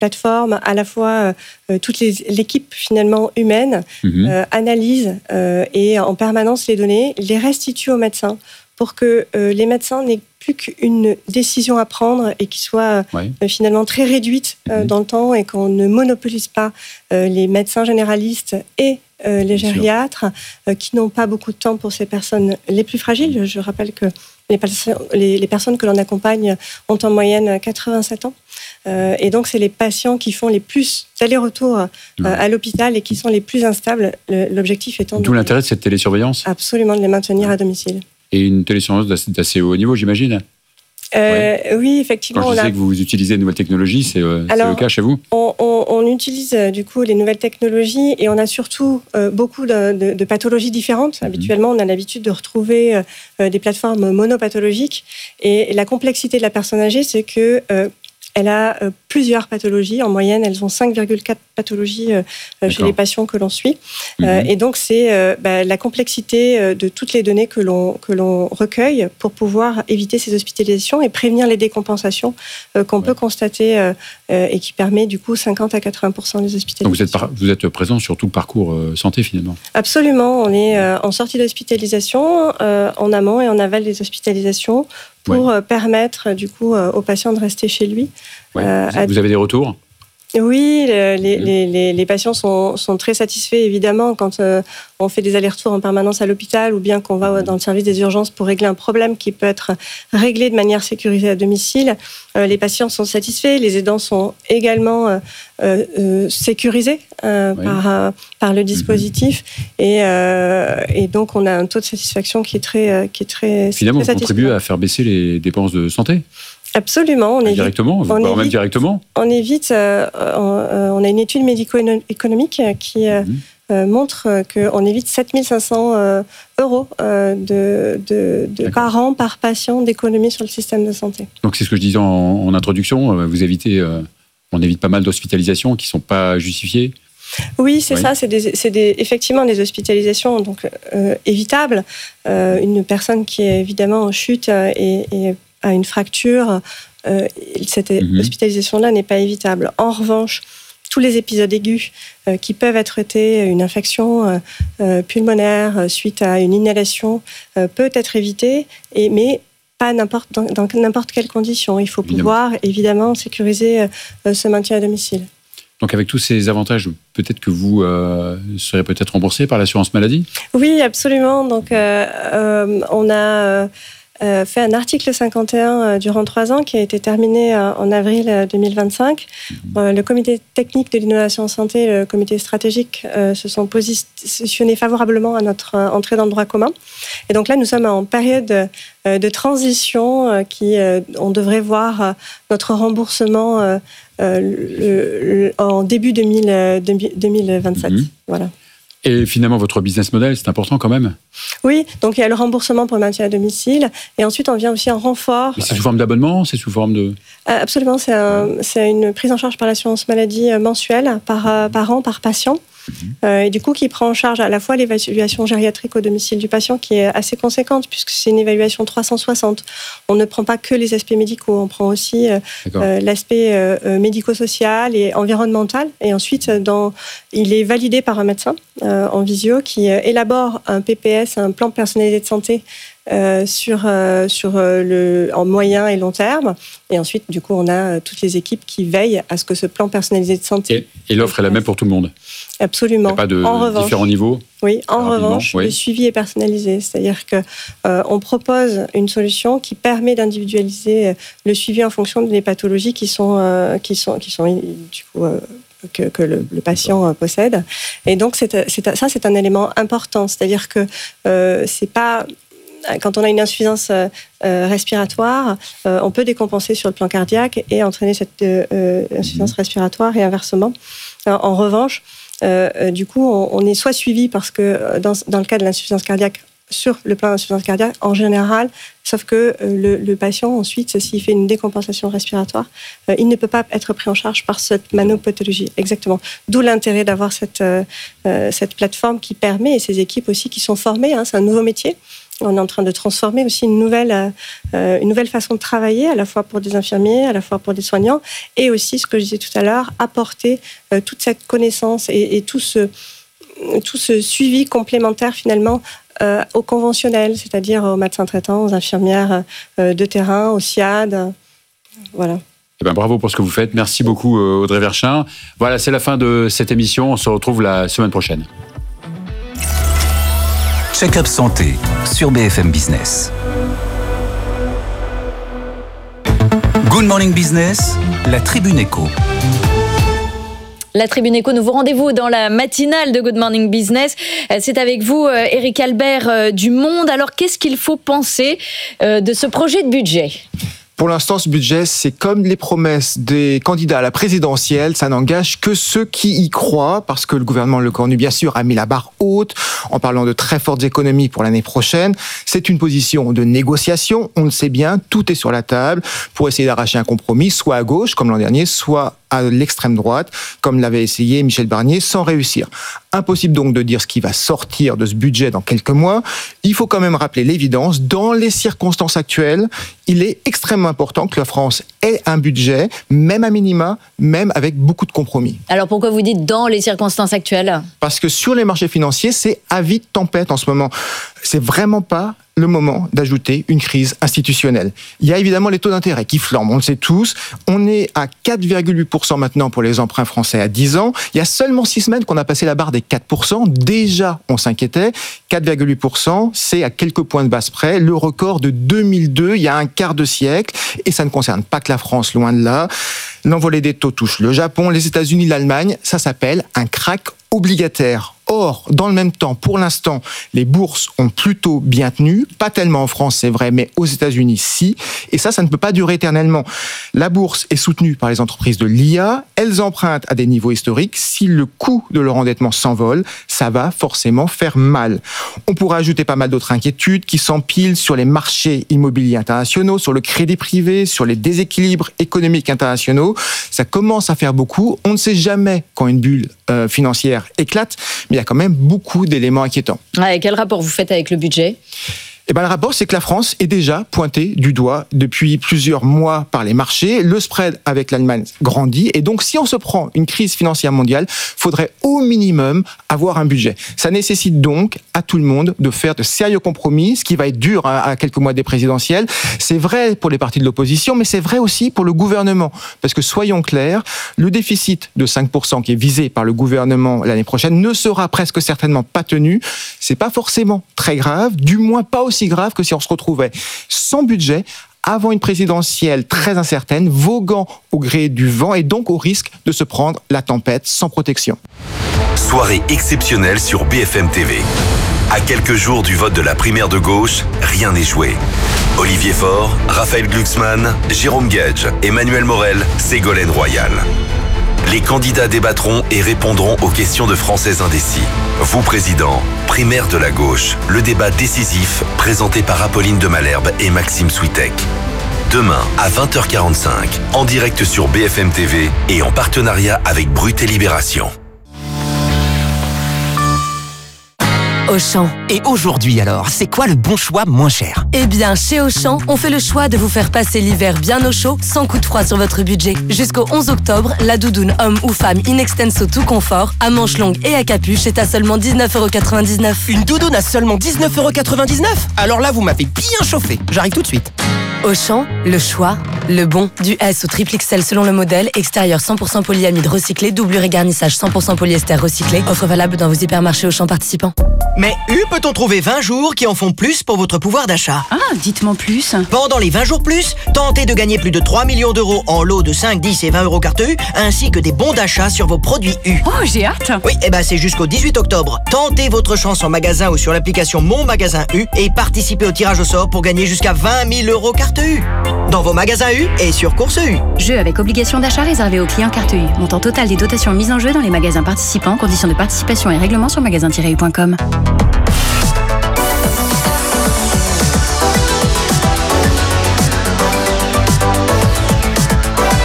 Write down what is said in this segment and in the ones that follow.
plateforme, à la fois toute l'équipe finalement humaine analyse et en permanence les données, les restitue aux médecins pour que les médecins n'aient plus qu'une décision à prendre et qui soit finalement très réduite dans le temps et qu'on ne monopolise pas les médecins généralistes et les gériatres qui n'ont pas beaucoup de temps pour ces personnes les plus fragiles. Je rappelle que les personnes que l'on accompagne ont en moyenne 87 ans. Et donc, c'est les patients qui font les plus allers-retours à l'hôpital et qui sont les plus instables. L'objectif étant d'où l'intérêt de cette télésurveillance ? Absolument, de les maintenir à domicile. Et une télésurveillance d'assez haut niveau, j'imagine ? Oui, effectivement. Quand je sais que vous utilisez de nouvelles technologies, c'est le cas chez vous ? On utilise du coup les nouvelles technologies et on a surtout beaucoup de pathologies différentes. Habituellement, on a l'habitude de retrouver des plateformes monopathologiques. Et la complexité de la personne âgée, c'est que elle a plusieurs pathologies. En moyenne, elles ont 5,4 pathologies chez les patients que l'on suit. Et donc, c'est la complexité de toutes les données que l'on recueille pour pouvoir éviter ces hospitalisations et prévenir les décompensations qu'on peut constater et qui permet du coup 50 à 80% des hospitalisations. Donc, vous êtes présent sur tout le parcours santé finalement ? Absolument. On est en sortie d'hospitalisation, en amont et en aval des hospitalisations, pour permettre du coup aux patients de rester chez lui. Vous avez des retours ? Oui, les patients sont très satisfaits, évidemment, quand on fait des allers-retours en permanence à l'hôpital ou bien qu'on va dans le service des urgences pour régler un problème qui peut être réglé de manière sécurisée à domicile. Les patients sont satisfaits, les aidants sont également sécurisés par le dispositif et donc on a un taux de satisfaction qui est très Finalement, vous contribuez à faire baisser les dépenses de santé ? Absolument. On directement, voire même directement. On évite. On a une étude médico-économique qui montre qu'on évite 7 500 euros par an, par patient, d'économie sur le système de santé. Donc c'est ce que je disais en introduction. Vous évitez, on évite pas mal d'hospitalisations qui ne sont pas justifiées. Oui, c'est ça. C'est effectivement des hospitalisations donc évitables. Une personne qui est évidemment en chute et à une fracture, cette hospitalisation-là n'est pas évitable. En revanche, tous les épisodes aigus qui peuvent être traités, une infection pulmonaire suite à une inhalation, peut être évité, mais pas dans n'importe quelle condition. Il faut pouvoir, évidemment, sécuriser ce maintien à domicile. Donc avec tous ces avantages, peut-être que vous serez peut-être remboursé par l'assurance maladie ? Oui, absolument. Donc on a fait un article 51 durant 3 ans qui a été terminé en avril 2025. Le comité technique de l'innovation en santé et le comité stratégique se sont positionnés favorablement à notre entrée dans le droit commun. Et donc là, nous sommes en période de transition on devrait voir notre remboursement en début 2027. Voilà. Et finalement, votre business model, c'est important quand même ? Oui, donc il y a le remboursement pour le maintien à domicile. Et ensuite, on vient aussi en renfort. Mais c'est sous forme d'abonnement ? C'est sous forme de... Absolument, c'est une prise en charge par l'assurance maladie mensuelle, par an, par patient. Et du coup, qui prend en charge à la fois l'évaluation gériatrique au domicile du patient, qui est assez conséquente, puisque c'est une évaluation 360. On ne prend pas que les aspects médicaux, on prend aussi l'aspect médico-social et environnemental. Et ensuite, il est validé par un médecin en visio qui élabore un PPS, un plan personnalisé de santé, en moyen et long terme. Et ensuite, du coup, on a toutes les équipes qui veillent à ce que ce plan personnalisé de santé... Et l'offre est la même pour tout le monde ? Absolument. Il n'y a pas de différents niveaux ? Oui, en revanche, le suivi est personnalisé. C'est-à-dire qu'on propose une solution qui permet d'individualiser le suivi en fonction des pathologies qui sont du coup... que le patient possède. Et donc, c'est un élément important. C'est-à-dire que c'est pas... Quand on a une insuffisance respiratoire, on peut décompenser sur le plan cardiaque et entraîner cette insuffisance respiratoire et inversement. En revanche, du coup, on est soit suivi parce que dans le cas de l'insuffisance cardiaque, sur le plan d'insuffisance cardiaque, en général, sauf que le patient, ensuite, s'il fait une décompensation respiratoire, il ne peut pas être pris en charge par cette manopathologie. Exactement. D'où l'intérêt d'avoir cette plateforme qui permet, et ces équipes aussi qui sont formées, c'est un nouveau métier, On est en train de transformer aussi une nouvelle façon de travailler, à la fois pour des infirmiers, à la fois pour des soignants, et aussi, ce que je disais tout à l'heure, apporter toute cette connaissance et tout ce suivi complémentaire finalement aux conventionnels, c'est-à-dire aux médecins traitants, aux infirmières de terrain, aux SIAD. Voilà. Eh ben, bravo pour ce que vous faites. Merci beaucoup, Audrey Verschin. Voilà, c'est la fin de cette émission. On se retrouve la semaine prochaine. Check-up santé sur BFM Business. Good Morning Business, la Tribune Éco. La Tribune Éco, nouveau rendez-vous dans la matinale de Good Morning Business. C'est avec vous, Éric Albert du Monde. Alors, qu'est-ce qu'il faut penser de ce projet de budget ? Pour l'instant, ce budget, c'est comme les promesses des candidats à la présidentielle, ça n'engage que ceux qui y croient, parce que le gouvernement Lecornu, bien sûr, a mis la barre haute en parlant de très fortes économies pour l'année prochaine. C'est une position de négociation, on le sait bien, tout est sur la table pour essayer d'arracher un compromis, soit à gauche, comme l'an dernier, soit à l'extrême droite, comme l'avait essayé Michel Barnier, sans réussir. Impossible donc de dire ce qui va sortir de ce budget dans quelques mois. Il faut quand même rappeler l'évidence, dans les circonstances actuelles, il est extrêmement important que la France ait un budget, même à minima, même avec beaucoup de compromis. Alors pourquoi vous dites dans les circonstances actuelles ? Parce que sur les marchés financiers, c'est avis de tempête en ce moment. C'est vraiment pas le moment d'ajouter une crise institutionnelle. Il y a évidemment les taux d'intérêt qui flambent, on le sait tous. On est à 4,8% maintenant pour les emprunts français à 10 ans. Il y a seulement 6 semaines qu'on a passé la barre des 4%. Déjà, on s'inquiétait. 4,8%, c'est à quelques points de base près le record de 2002, il y a un quart de siècle. Et ça ne concerne pas que la France, loin de là. L'envolée des taux touche le Japon, les États-Unis, l'Allemagne. Ça s'appelle un krach obligataire. Or, dans le même temps, pour l'instant, les bourses ont plutôt bien tenu. Pas tellement en France, c'est vrai, mais aux États-Unis, si. Et ça ne peut pas durer éternellement. La bourse est soutenue par les entreprises de l'IA. Elles empruntent à des niveaux historiques. Si le coût de leur endettement s'envole, ça va forcément faire mal. On pourrait ajouter pas mal d'autres inquiétudes qui s'empilent sur les marchés immobiliers internationaux, sur le crédit privé, sur les déséquilibres économiques internationaux. Ça commence à faire beaucoup. On ne sait jamais quand une bulle financière éclate, mais il y a quand même beaucoup d'éléments inquiétants. Et quel rapport vous faites avec le budget ? Le rapport, c'est que la France est déjà pointée du doigt depuis plusieurs mois par les marchés. Le spread avec l'Allemagne grandit. Et donc, si on se prend une crise financière mondiale, faudrait au minimum avoir un budget. Ça nécessite donc à tout le monde de faire de sérieux compromis, ce qui va être dur à quelques mois des présidentielles. C'est vrai pour les partis de l'opposition, mais c'est vrai aussi pour le gouvernement. Parce que soyons clairs, le déficit de 5% qui est visé par le gouvernement l'année prochaine ne sera presque certainement pas tenu. C'est pas forcément très grave, du moins pas aussi grave que si on se retrouvait sans budget avant une présidentielle très incertaine, voguant au gré du vent et donc au risque de se prendre la tempête sans protection. Soirée exceptionnelle sur BFM TV. À quelques jours du vote de la primaire de gauche, rien n'est joué. Olivier Faure, Raphaël Glucksmann, Jérôme Gage, Emmanuel Morel, Ségolène Royal. Les candidats débattront et répondront aux questions de Français indécis. Vous, président, primaire de la gauche, le débat décisif présenté par Apolline de Malherbe et Maxime Switek. Demain à 20h45, en direct sur BFM TV et en partenariat avec Brut et Libération. Auchan. Et aujourd'hui alors, c'est quoi le bon choix moins cher ? Eh bien, chez Auchan, on fait le choix de vous faire passer l'hiver bien au chaud, sans coup de froid sur votre budget. Jusqu'au 11 octobre, la doudoune homme ou femme in extenso tout confort, à manches longues et à capuche, est à seulement 19,99 €. Une doudoune à seulement 19,99 €? Alors là, vous m'avez bien chauffé. J'arrive tout de suite. Auchan, le choix, le bon. Du S au triple XL selon le modèle, extérieur 100% polyamide recyclé, doublure et garnissage 100% polyester recyclé. Offre valable dans vos hypermarchés Auchan participants. Mais peut-on trouver 20 jours qui en font plus pour votre pouvoir d'achat ? Ah, dites-moi plus. Pendant les 20 jours plus, tentez de gagner plus de 3 millions d'euros en lots de 5, 10 et 20 € carte U, ainsi que des bons d'achat sur vos produits U. Oh, j'ai hâte. Oui, c'est jusqu'au 18 octobre. Tentez votre chance en magasin ou sur l'application Mon Magasin U et participez au tirage au sort pour gagner jusqu'à 20 000 € carte U. Dans vos magasins U et sur Course U. Jeu avec obligation d'achat réservé aux clients carte U. Montant total des dotations mises en jeu dans les magasins participants. Conditions de participation et règlements sur magasin-u.com.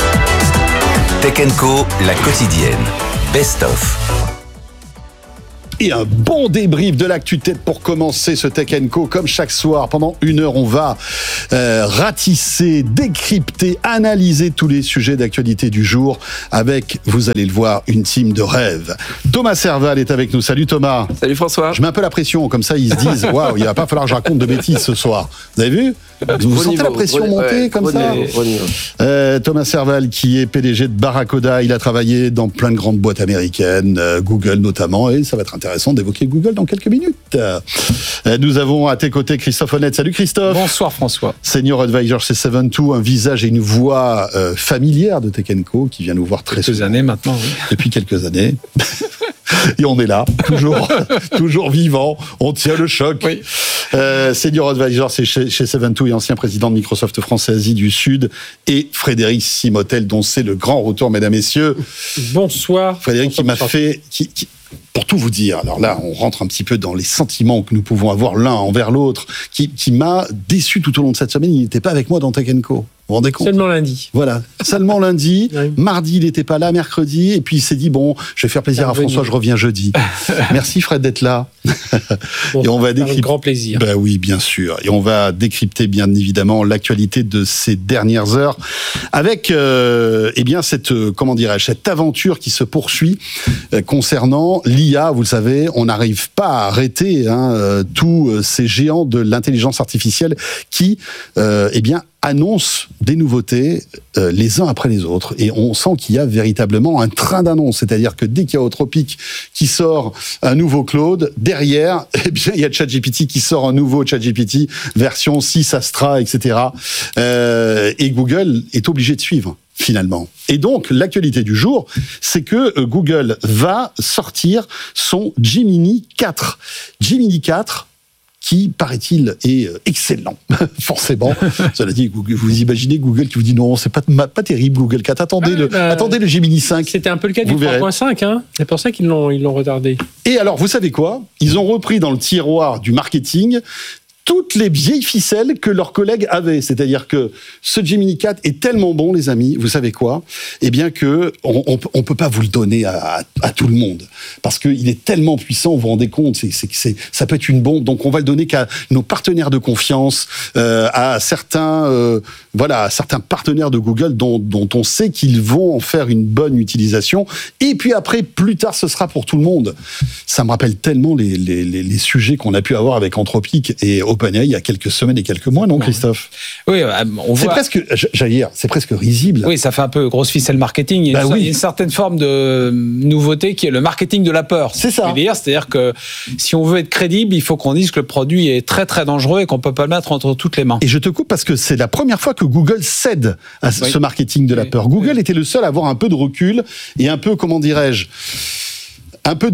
Tech & Co, la quotidienne. Best of. Et un bon débrief de l'actu tech pour commencer ce Tech & Co. Comme chaque soir, pendant 1 heure, on va ratisser, décrypter, analyser tous les sujets d'actualité du jour avec, vous allez le voir, une team de rêve. Thomas Serval est avec nous. Salut Thomas. Salut François. Je mets un peu la pression, comme ça ils se disent « Waouh, il va pas falloir que je raconte de bêtises ce soir ». Vous avez vu ? Vous sentez la pression monter comme ça ? Thomas Serval, qui est PDG de Barracuda, il a travaillé dans plein de grandes boîtes américaines, Google notamment, et ça va être intéressant d'évoquer Google dans quelques minutes. Nous avons à tes côtés Christophe Honnête. Salut Christophe. Bonsoir François. Senior Advisor chez 72, un visage et une voix familière de Tech & Co, qui vient nous voir très souvent. Quelques années maintenant, oui. Depuis quelques années. Et on est là, toujours vivant, on tient le choc. Oui. Senior Advisor, c'est chez 72 et ancien président de Microsoft France Asie du Sud, et Frédéric Simotel, dont c'est le grand retour, mesdames, messieurs. Bonsoir. Frédéric, qui m'a fait... Pour tout vous dire, alors là, on rentre un petit peu dans les sentiments que nous pouvons avoir l'un envers l'autre, qui m'a déçu tout au long de cette semaine. Il n'était pas avec moi dans Tech & Co. Vous vous rendez compte ? Seulement lundi. Voilà, seulement lundi. Oui. Mardi, il n'était pas là, mercredi. Et puis, il s'est dit, bon, je vais faire plaisir à François, je reviens jeudi. Merci Fred d'être là. Bon, et on va décrypter. Avec grand plaisir. Ben oui, bien sûr. Et on va décrypter, bien évidemment, l'actualité de ces dernières heures avec, eh bien, cette aventure qui se poursuit concernant l'IA. Vous le savez, on n'arrive pas à arrêter tous ces géants de l'intelligence artificielle qui, eh bien, annoncent des nouveautés les uns après les autres. Et on sent qu'il y a véritablement un train d'annonce. C'est-à-dire que dès qu'il y a Anthropic qui sort un nouveau Claude, derrière, eh bien, il y a ChatGPT qui sort un nouveau ChatGPT, version 6 Astra, etc. Et Google est obligé de suivre, finalement. Et donc, l'actualité du jour, c'est que Google va sortir son Gemini 4. Gemini 4, qui, paraît-il, est excellent, forcément. Cela dit, vous imaginez Google qui vous dit non, c'est pas terrible, Google 4, attendez le Gemini 5. C'était un peu le cas du 3.5, hein. C'est pour ça qu'ils l'ont retardé. Et alors, vous savez quoi ? Ils ont repris dans le tiroir du marketing toutes les vieilles ficelles que leurs collègues avaient. C'est-à-dire que ce Gemini 4 est tellement bon, les amis, vous savez quoi ? Eh bien que on peut pas vous le donner à tout le monde. Parce qu'il est tellement puissant, vous vous rendez compte, ça peut être une bombe. Donc on va le donner qu'à nos partenaires de confiance, à certains partenaires de Google dont on sait qu'ils vont en faire une bonne utilisation. Et puis après, plus tard, ce sera pour tout le monde. Ça me rappelle tellement les sujets qu'on a pu avoir avec Anthropic et OpenAI il y a quelques semaines et quelques mois, non, Christophe ? Oui, on voit. C'est presque risible. Oui, ça fait un peu grosse ficelle marketing. Il y a une certaine forme de nouveauté qui est le marketing de la peur. C'est ça. C'est-à-dire que si on veut être crédible, il faut qu'on dise que le produit est très très dangereux et qu'on peut pas le mettre entre toutes les mains. Et je te coupe parce que c'est la première fois que Google cède à ce marketing de la peur. Google était le seul à avoir un peu de recul et un peu, comment dirais-je, un peu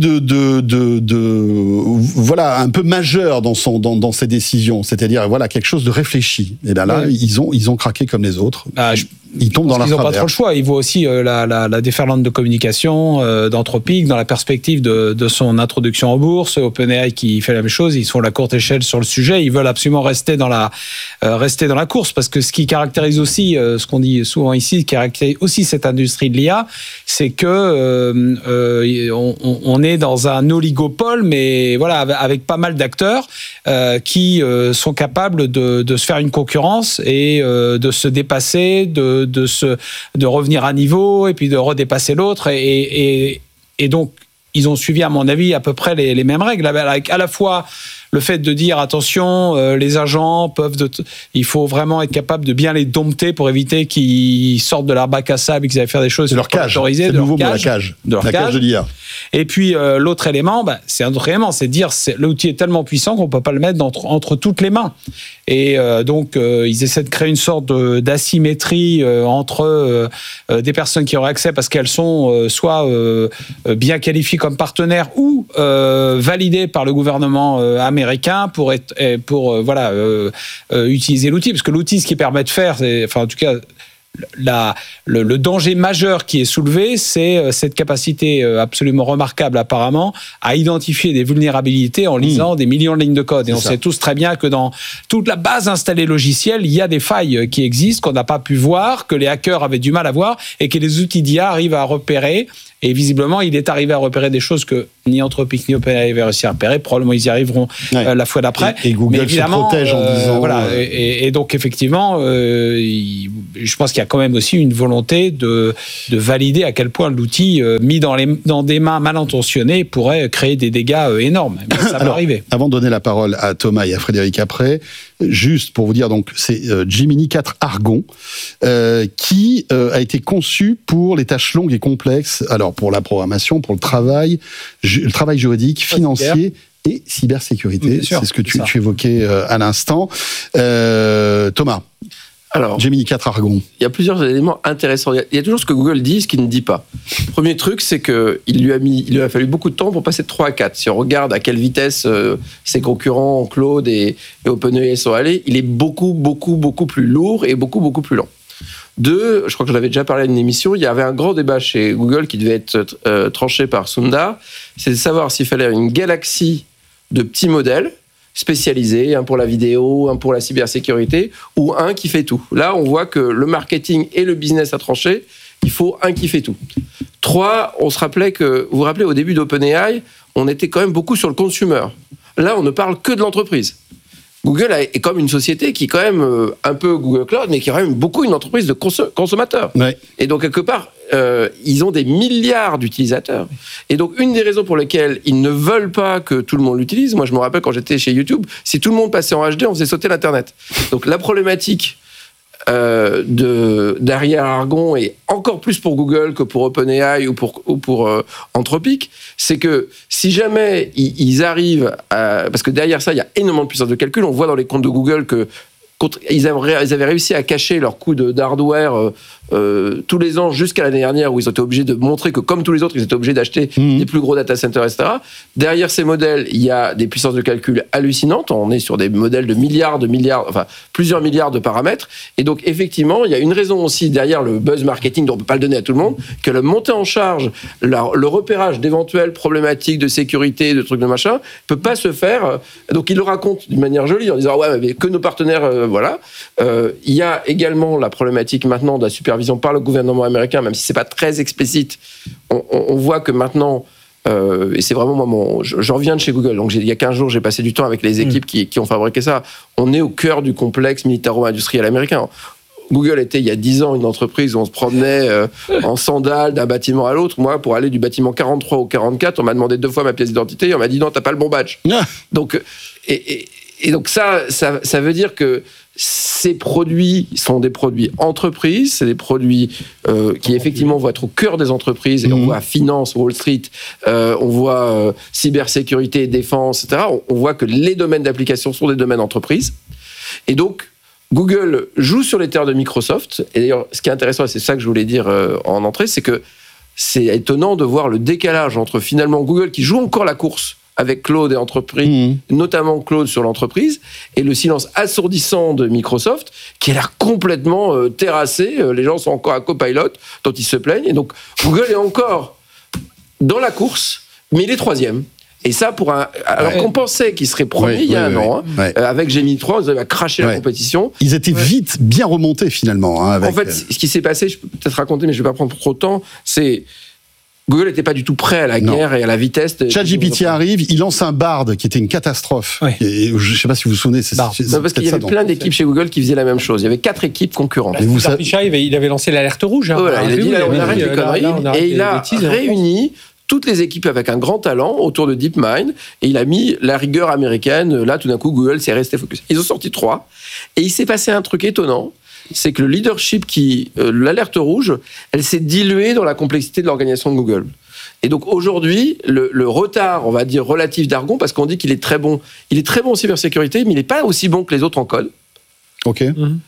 un peu majeur dans ses décisions, c'est-à-dire quelque chose de réfléchi. Et bien là, ils ont craqué comme les autres. Ils tombent dans la travers. Ils n'ont pas trop le choix. Ils voient aussi la déferlante de communication d'Anthropic dans la perspective de son introduction en bourse. OpenAI qui fait la même chose. Ils sont à la courte échelle sur le sujet. Ils veulent absolument rester dans la course parce que ce qui caractérise aussi, ce qu'on dit souvent ici, qui caractérise aussi cette industrie de l'IA, c'est que on est dans un oligopole, mais voilà, avec pas mal d'acteurs qui sont capables de se faire une concurrence et de se dépasser, de revenir à niveau et puis de redépasser l'autre et donc ils ont suivi à mon avis à peu près les mêmes règles avec à la fois le fait de dire attention, les agents il faut vraiment être capable de bien les dompter pour éviter qu'ils sortent de leur bac à sable et qu'ils aillent faire des choses de leur cage, c'est le nouveau mot, la cage de l'IA. Et puis l'autre élément, c'est de dire l'outil est tellement puissant qu'on peut pas le mettre entre toutes les mains. Et donc ils essaient de créer une sorte d'asymétrie entre des personnes qui auraient accès parce qu'elles sont soit bien qualifiées comme partenaires ou validées par le gouvernement américain pour utiliser l'outil, parce que l'outil, ce qu'il permet de faire, en tout cas le danger majeur qui est soulevé, c'est cette capacité absolument remarquable apparemment à identifier des vulnérabilités en lisant des millions de lignes de code. Et on sait tous très bien que dans toute la base installée logicielle, il y a des failles qui existent, qu'on n'a pas pu voir, que les hackers avaient du mal à voir et que les outils d'IA arrivent à repérer. Et visiblement, il est arrivé à repérer des choses que ni Anthropic ni OpenAI avaient réussi à repérer. Probablement ils y arriveront la fois d'après. Et Google se protège en disant... Voilà, et donc effectivement, je pense qu'il y a quand même aussi une volonté de valider à quel point l'outil mis dans des mains mal intentionnées pourrait créer des dégâts énormes. Mais ça va arriver. Avant de donner la parole à Thomas et à Frédéric après, juste pour vous dire, donc c'est Gemini 4 Argon qui a été conçu pour les tâches longues et complexes, alors pour la programmation, pour le travail juridique, financier et cybersécurité. C'est ce que tu évoquais à l'instant. Thomas. Alors, Gemini 4 Argon. Il y a plusieurs éléments intéressants. Il y a toujours ce que Google dit, ce qu'il ne dit pas. Premier truc, c'est qu'il lui a fallu beaucoup de temps pour passer de 3 à 4. Si on regarde à quelle vitesse ses concurrents, Claude et OpenAI sont allés, il est beaucoup plus lourd et beaucoup plus lent. 2, je crois que j'en avais déjà parlé à une émission, il y avait un grand débat chez Google qui devait être tranché par Sundar, c'est de savoir s'il fallait une galaxie de petits modèles spécialisés, un pour la vidéo, un pour la cybersécurité, ou un qui fait tout. Là, on voit que le marketing et le business a tranché, il faut un qui fait tout. 3, on se rappelait vous vous rappelez, au début d'OpenAI, on était quand même beaucoup sur le consumer. Là, on ne parle que de l'entreprise. Google est comme une société qui est quand même un peu Google Cloud, mais qui est quand même beaucoup une entreprise de consommateurs. Ouais. Et donc, quelque part, ils ont des milliards d'utilisateurs. Et donc, une des raisons pour lesquelles ils ne veulent pas que tout le monde l'utilise, moi je me rappelle quand j'étais chez YouTube, si tout le monde passait en HD, on faisait sauter l'Internet. Donc, la problématique derrière Argon, et encore plus pour Google que pour OpenAI ou pour Anthropic, c'est que si jamais ils arrivent à... Parce que derrière ça, il y a énormément de puissance de calcul. On voit dans les comptes de Google que ils avaient réussi à cacher leur coût d'hardware tous les ans jusqu'à l'année dernière, où ils ont été obligés de montrer que, comme tous les autres, ils étaient obligés d'acheter des plus gros data centers, etc. Derrière ces modèles, il y a des puissances de calcul hallucinantes. On est sur des modèles de milliards, enfin plusieurs milliards de paramètres. Et donc, effectivement, il y a une raison aussi derrière le buzz marketing, dont on ne peut pas le donner à tout le monde, que la montée en charge, le repérage d'éventuelles problématiques de sécurité, de trucs de machin, ne peut pas se faire. Donc, ils le racontent d'une manière jolie en disant ouais, mais que nos partenaires, voilà. Il y a également la problématique maintenant de la supervision par le gouvernement américain, même si c'est pas très explicite. On voit que maintenant, et c'est vraiment moi, je reviens de chez Google, donc il y a 15 jours, j'ai passé du temps avec les équipes qui ont fabriqué ça. On est au cœur du complexe militaro-industriel américain. Google était, il y a 10 ans, une entreprise où on se promenait en sandales d'un bâtiment à l'autre. Moi, pour aller du bâtiment 43 au 44, on m'a demandé 2 fois ma pièce d'identité et on m'a dit non, t'as pas le bon badge. Donc, et donc ça veut dire que ces produits sont des produits entreprises, c'est des produits qui effectivement vont être au cœur des entreprises, et on voit finance, Wall Street, on voit cybersécurité, défense, etc. On voit que les domaines d'application sont des domaines entreprises. Et donc, Google joue sur les terres de Microsoft. Et d'ailleurs, ce qui est intéressant, et c'est ça que je voulais dire en entrée, c'est que c'est étonnant de voir le décalage entre finalement Google qui joue encore la course avec Claude et entreprise, notamment Claude sur l'entreprise, et le silence assourdissant de Microsoft, qui a l'air complètement terrassé. Les gens sont encore à Copilot, dont ils se plaignent. Et donc, Google est encore dans la course, mais il est 3e. Et ça, alors qu'on pensait qu'il serait premier il y a un an, avec Gemini 3, ils avaient craché la compétition. Ils étaient vite bien remontés finalement. Avec... En fait, ce qui s'est passé, je peux peut-être raconter, mais je ne vais pas prendre trop de temps, c'est Google n'était pas du tout prêt à la guerre et à la vitesse. ChatGPT arrive, il lance un Bard qui était une catastrophe. Et je ne sais pas si vous vous souvenez. C'est parce qu'il y avait plein d'équipes chez Google qui faisaient la même chose. Il y avait 4 équipes concurrentes. Pichai, il avait lancé l'alerte rouge. Voilà, il a dit on arrête les conneries. Et il a réuni toutes les équipes avec un grand talent autour de DeepMind, et il a mis la rigueur américaine. Là, tout d'un coup, Google s'est resté focus. Ils ont sorti 3, et il s'est passé un truc étonnant, c'est que le leadership l'alerte rouge, elle s'est diluée dans la complexité de l'organisation de Google. Et donc aujourd'hui, le retard, on va dire, relatif d'Argon, parce qu'on dit qu'il est très bon en cybersécurité, mais il n'est pas aussi bon que les autres en code. Ok.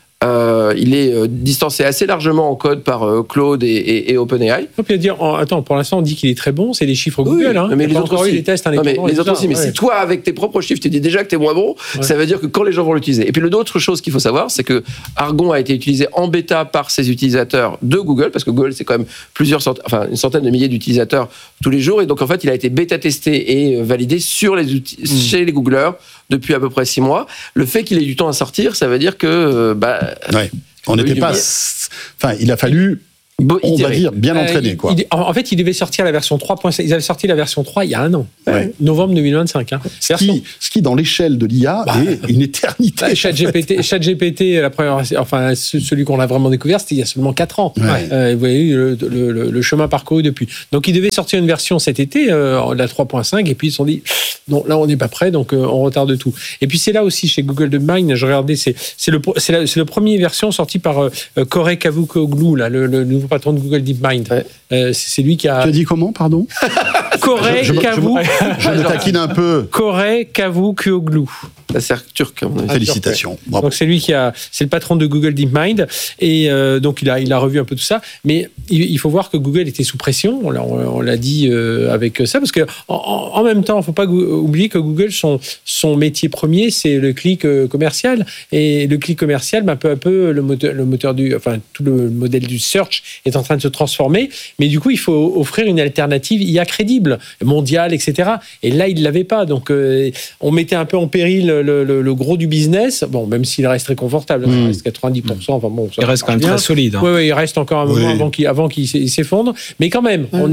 Il est distancé assez largement en code par Claude et OpenAI. On peut dire, attends, pour l'instant on dit qu'il est très bon, c'est les chiffres Google. Oui, mais les autres aussi. Les tests les autres aussi. Mais si toi, avec tes propres chiffres, tu dis déjà que tu es moins bon, ça veut dire que quand les gens vont l'utiliser. Et puis l'autre chose qu'il faut savoir, c'est que Argon a été utilisé en bêta par ses utilisateurs de Google, parce que Google, c'est quand même une centaine de milliers d'utilisateurs tous les jours. Et donc en fait, il a été bêta testé et validé sur chez les Googlers depuis à peu près 6 mois. Le fait qu'il ait du temps à sortir, ça veut dire que... on n'était pas... Enfin, il a fallu on va dire bien entraîné, quoi. En fait, il devait sortir la version 3.5. Ils avaient sorti la version 3 il y a un an, novembre 2025. Ce qui, dans l'échelle de l'IA, est une éternité. ChatGPT, la première, enfin celui qu'on a vraiment découvert, c'était il y a seulement 4 ans. Vous voyez le chemin parcouru depuis. Donc, ils devaient sortir une version cet été, la 3.5, et puis ils se sont dit, non, là, on n'est pas prêt, donc on retarde tout. Et puis, c'est là aussi, chez Google DeepMind, je regardais, c'est le premier version sorti par Corey Cavouoglou, là, le nouveau patron de Google DeepMind. C'est lui qui a... Tu as dit comment, pardon? Corey Cavouoglou. Je me taquine un peu. Corey Cavouoglou. C'est turc. Félicitations. Donc c'est lui c'est le patron de Google DeepMind, et donc il a revu un peu tout ça. Mais il faut voir que Google était sous pression. On l'a dit avec ça, parce que en même temps, il ne faut pas oublier que Google, son métier premier, c'est le clic commercial, et le clic commercial, peu à peu, le moteur tout le modèle du search est en train de se transformer. Mais du coup, il faut offrir une alternative IA crédible, mondiale, etc. Et là, il l'avait pas. Donc, on mettait un peu en péril le gros du business. Bon, même s'il reste très confortable, il reste 90%. Enfin bon, il reste quand même très solide. Oui, il reste encore un moment avant qu'il s'effondre. Mais quand même, on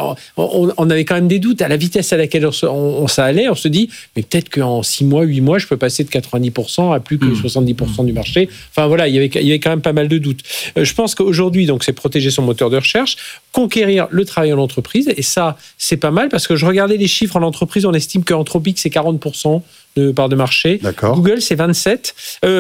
avait quand même des doutes à la vitesse à laquelle ça allait. On se dit, mais peut-être qu'en 6 mois, 8 mois, je peux passer de 90% à plus que 70% du marché. Enfin voilà, il y avait quand même pas mal de doutes. Je pense qu'aujourd'hui, donc, c'est protéger son moteur de recherche, conquérir le travail en entreprise, et ça, c'est pas mal, parce que je regardais les chiffres en entreprise, on estime qu'Anthropic, c'est 40% de part de marché. D'accord. Google, c'est 27.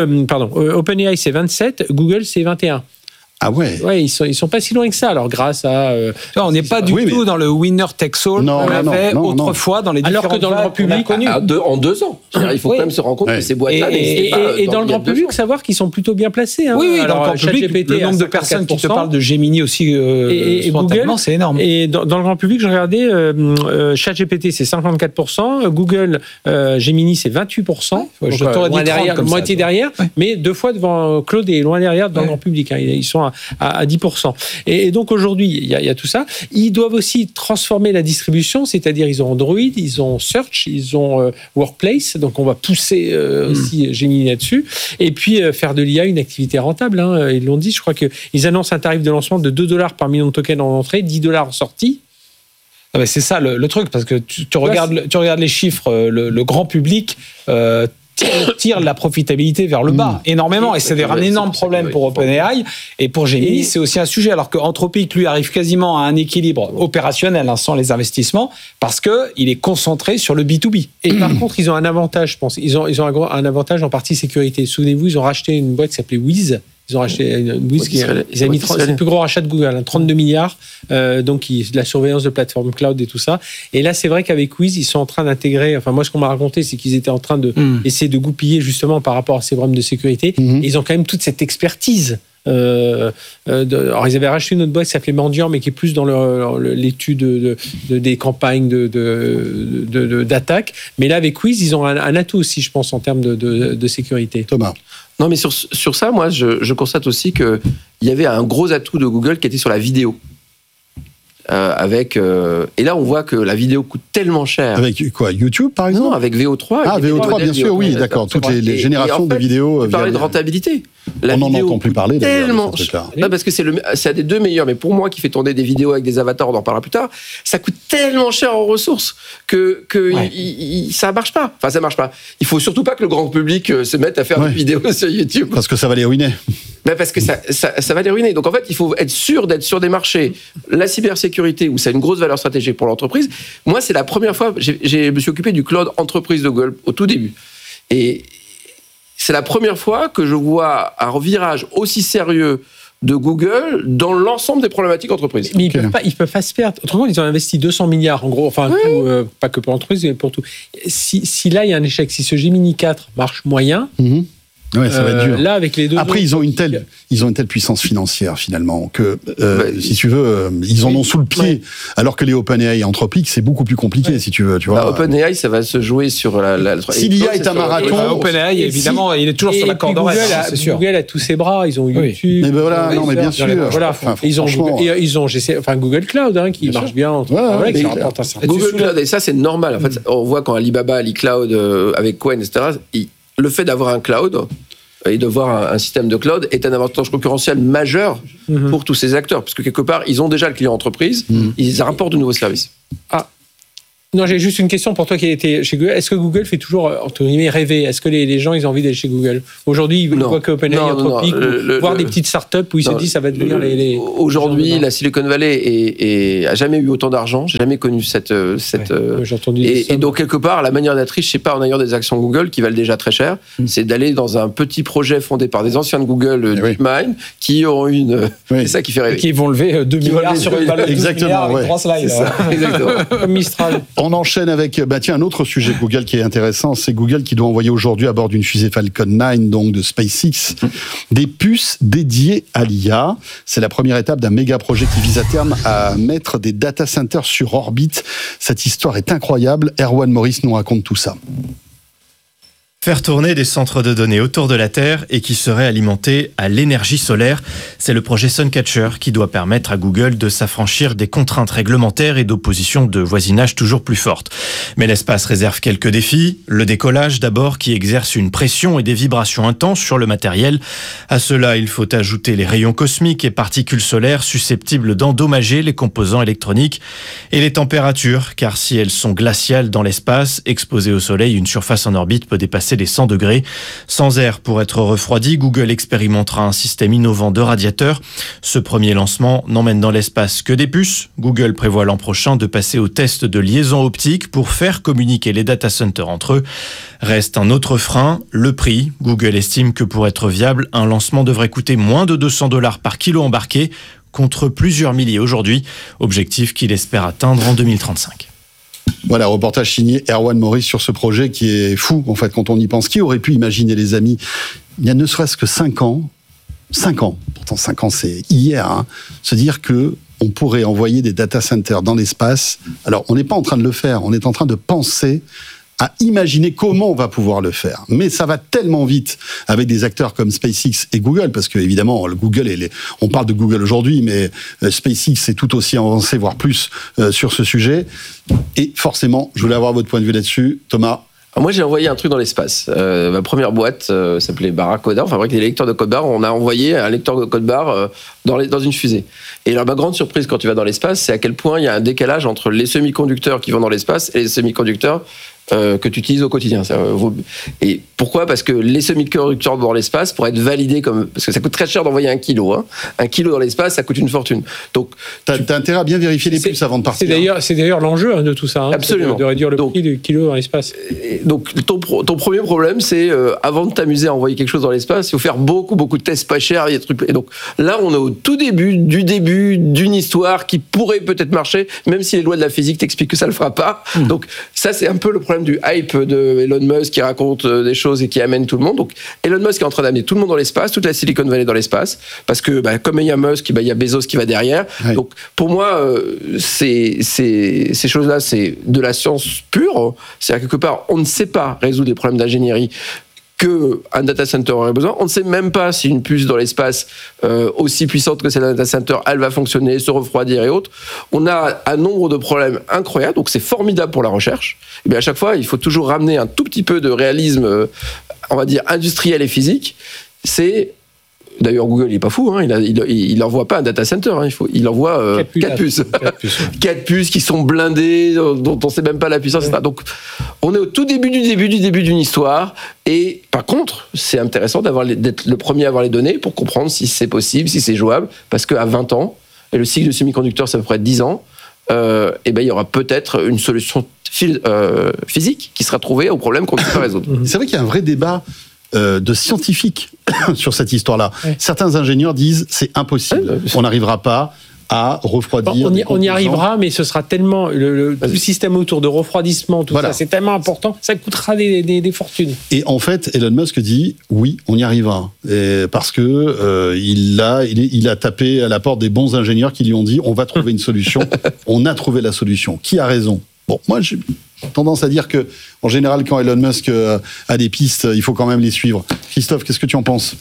OpenAI, c'est 27. Google, c'est 21. Ah ouais. Ouais, ils sont pas si loin que ça. Alors grâce à, on n'est pas du tout dans le winner takes all qu'on avait autrefois dans les différentes. Alors que dans le grand public, en 2 ans. Il faut quand même se rendre compte que ces boîtes-là n'existaient pas. Et dans le grand public, savoir qu'ils sont plutôt bien placés. Hein. Oui, alors, dans le grand public, le nombre de personnes qui te parlent de Gemini aussi, et Google, c'est énorme. Et dans le grand public, je regardais, ChatGPT, c'est 54%, Google, Gemini, c'est 28%. Je t'aurais dit 30 comme moitié derrière, mais 2 fois devant Claude et loin derrière dans le grand public. Ils sont à 10%. Et donc aujourd'hui, il y a tout ça. Ils doivent aussi transformer la distribution, c'est-à-dire ils ont Android, ils ont Search, ils ont Workplace, donc on va pousser aussi Gemini là-dessus, et puis faire de l'IA une activité rentable. Ils l'ont dit, je crois qu'ils annoncent un tarif de lancement de $2 par million de tokens en entrée, $10 en sortie. C'est ça le truc, parce que tu regardes les chiffres, le grand public tire la profitabilité vers le bas énormément, et c'est un énorme problème pour OpenAI, et pour Gemini c'est aussi un sujet, alors que Anthropic lui arrive quasiment à un équilibre opérationnel sans les investissements, parce que il est concentré sur le B2B. Et par contre ils ont un avantage, je pense, ils ont un avantage en partie sécurité. Souvenez-vous, ils ont racheté une boîte qui s'appelait Wiz. Ils ont racheté une Wiz c'est le plus gros rachat de Google, 32 milliards, donc de la surveillance de plateforme cloud et tout ça. Et là, c'est vrai qu'avec Wiz, ils sont en train d'intégrer, enfin moi ce qu'on m'a raconté, c'est qu'ils étaient en train de essayer de goupiller justement par rapport à ces problèmes de sécurité. Et ils ont quand même toute cette expertise. Alors ils avaient racheté une autre boîte qui s'appelait Mendiant, mais qui est plus dans l'étude des campagnes d'attaque. Mais là, avec Wiz, ils ont un atout aussi, je pense, en termes de sécurité. Thomas. Non, mais sur ça, moi, je constate aussi qu'il y avait un gros atout de Google qui était sur la vidéo. Et là, on voit que la vidéo coûte tellement cher. Avec quoi, YouTube, par exemple? Non, avec VO3. Ah, VO3, bien sûr, oui, d'accord. Toutes les générations de vidéos. Tu parlais de rentabilité. On n'en entend plus parler, d'ailleurs. Tellement cher. Non, parce que c'est un des 2 meilleurs. Mais pour moi, qui fait tourner des vidéos avec des avatars, on en parlera plus tard, ça coûte tellement cher en ressources que ça marche pas. Enfin, ça marche pas. Il faut surtout pas que le grand public se mette à faire des vidéos sur YouTube. Parce que ça va les ruiner. Parce que ça va les ruiner. Donc en fait, il faut être sûr d'être sur des marchés. La cybersécurité, où ça a une grosse valeur stratégique pour l'entreprise. Moi, c'est la première fois, je me suis occupé du cloud entreprise de Google au tout début. Et c'est la première fois que je vois un virage aussi sérieux de Google dans l'ensemble des problématiques entreprises. Mais ils peuvent pas se perdre. Autrement, ils ont investi 200 milliards, en gros, enfin, pas que pour l'entreprise, mais pour tout. Si là, il y a un échec, si ce Gemini 4 marche moyen, ouais, ça va être dur. Là, avec les deux. Après, ils ont une telle puissance financière, finalement, que, si tu veux, ils en ont sous le pied. Alors que les OpenAI et Anthropic, c'est beaucoup plus compliqué, si tu veux, tu vois. OpenAI, ça va se jouer sur si l'IA est un marathon. OpenAI, évidemment, il est toujours sur la corde d'oreille, c'est sûr. Google a tous ses bras, ils ont YouTube. Mais voilà, non, mais bien sûr. Voilà, ils ont Google Cloud, qui marche bien. Google Cloud, et ça, c'est normal. En fait, on voit quand Alibaba, AliCloud, avec Qwen, etc., le fait d'avoir un cloud et de voir un système de cloud est un avantage concurrentiel majeur pour tous ces acteurs, parce que quelque part, ils ont déjà le client entreprise, ils rapportent de nouveaux services. Non, j'ai juste une question pour toi qui a été chez Google. Est-ce que Google fait toujours, entre guillemets, rêver ? Est-ce que les gens, ils ont envie d'aller chez Google ? Aujourd'hui, ils voient que OpenAI, Anthropic, voir des petites startups où ils se disent ça va devenir les... Aujourd'hui, la Silicon Valley a jamais eu autant d'argent. J'ai jamais connu cette j'ai entendu et donc, quelque part, la manière d'être riche, c'est pas en ayant des actions Google qui valent déjà très cher. C'est d'aller dans un petit projet fondé par des anciens de Google, DeepMind, qui auront c'est ça qui fait rêver. Qui vont lever 2 milliards sur une balle de 12 milliards avec 3 slides. Exactement. Mistral. On enchaîne avec un autre sujet Google qui est intéressant, c'est Google qui doit envoyer aujourd'hui à bord d'une fusée Falcon 9, donc de SpaceX, des puces dédiées à l'IA. C'est la première étape d'un méga projet qui vise à terme à mettre des data centers sur orbite. Cette histoire est incroyable. Erwan Morris nous raconte tout ça. Faire tourner des centres de données autour de la Terre et qui seraient alimentés à l'énergie solaire. C'est le projet Suncatcher qui doit permettre à Google de s'affranchir des contraintes réglementaires et d'oppositions de voisinage toujours plus fortes. Mais l'espace réserve quelques défis. Le décollage d'abord qui exerce une pression et des vibrations intenses sur le matériel. À cela, il faut ajouter les rayons cosmiques et particules solaires susceptibles d'endommager les composants électroniques et les températures, car si elles sont glaciales dans l'espace, exposées au soleil, une surface en orbite peut dépasser les 100 degrés. Sans air pour être refroidi, Google expérimentera un système innovant de radiateurs. Ce premier lancement n'emmène dans l'espace que des puces. Google prévoit l'an prochain de passer au test de liaison optique pour faire communiquer les data centers entre eux. Reste un autre frein, le prix. Google estime que pour être viable, un lancement devrait coûter moins de $200 par kilo embarqué, contre plusieurs milliers aujourd'hui. Objectif qu'il espère atteindre en 2035. Voilà, reportage signé Erwan Morris sur ce projet qui est fou, en fait, quand on y pense. Qui aurait pu imaginer, les amis, il y a ne serait-ce que 5 ans, pourtant 5 ans c'est hier, se dire que on pourrait envoyer des data centers dans l'espace. Alors, on n'est pas en train de le faire, on est en train de penser à imaginer comment on va pouvoir le faire. Mais ça va tellement vite avec des acteurs comme SpaceX et Google, parce que évidemment, on parle de Google aujourd'hui, mais SpaceX est tout aussi avancé, voire plus, sur ce sujet. Et forcément, je voulais avoir votre point de vue là-dessus. Thomas ? Moi, j'ai envoyé un truc dans l'espace. Ma première boîte s'appelait Barracuda, on fabriquait des lecteurs de code barre. On a envoyé un lecteur de code barre dans une fusée. Et alors, ma grande surprise quand tu vas dans l'espace, c'est à quel point il y a un décalage entre les semi-conducteurs qui vont dans l'espace et les semi-conducteurs que tu utilises au quotidien. Et pourquoi ? Parce que les semi-conducteurs dans l'espace, pour être validés parce que ça coûte très cher d'envoyer 1 kilo. Un kilo dans l'espace, ça coûte une fortune. Donc, t'as intérêt à bien vérifier les puces avant de partir. C'est d'ailleurs l'enjeu de tout ça. Absolument. De réduire le prix du kilo dans l'espace. Donc, ton premier problème, c'est avant de t'amuser à envoyer quelque chose dans l'espace, il faut faire beaucoup de tests pas chers, des trucs. Et donc, là, on est au tout début d'une histoire qui pourrait peut-être marcher, même si les lois de la physique t'expliquent que ça le fera pas. Donc, ça, c'est un peu le problème du hype de Elon Musk qui raconte des choses et qui amène tout le monde. Donc, Elon Musk est en train d'amener tout le monde dans l'espace, toute la Silicon Valley dans l'espace, parce que comme il y a Musk, il y a Bezos qui va derrière. Oui. Donc, pour moi, ces choses-là, c'est de la science pure. C'est-à-dire, quelque part, on ne sait pas résoudre les problèmes d'ingénierie qu'un data center aurait besoin. On ne sait même pas si une puce dans l'espace aussi puissante que cette data center, elle va fonctionner, se refroidir et autres. On a un nombre de problèmes incroyables, donc c'est formidable pour la recherche. Et bien à chaque fois, il faut toujours ramener un tout petit peu de réalisme, on va dire, industriel et physique. D'ailleurs, Google, il n'est pas fou, il n'envoie pas un data center, il envoie 4 puces. 4 puces qui sont blindées, dont on ne sait même pas la puissance, etc. Donc, on est au tout début d'une histoire, et par contre, c'est intéressant d'être le premier à avoir les données pour comprendre si c'est possible, si c'est jouable, parce qu'à 20 ans, et le cycle de semi-conducteur, c'est à peu près 10 ans, il y aura peut-être une solution physique qui sera trouvée au problème qu'on ne peut pas résoudre. C'est vrai qu'il y a un vrai débat de scientifiques sur cette histoire-là. Ouais. Certains ingénieurs disent c'est impossible, on n'arrivera pas à refroidir. On y arrivera, mais ce sera tellement le système autour de refroidissement, tout ça, c'est tellement important, ça coûtera des fortunes. Et en fait, Elon Musk dit oui, on y arrivera, parce que il a tapé à la porte des bons ingénieurs qui lui ont dit on va trouver une solution. On a trouvé la solution. Qui a raison ? Bon, moi, j'ai tendance à dire que, en général, quand Elon Musk a des pistes, il faut quand même les suivre. Christophe, qu'est-ce que tu en penses ?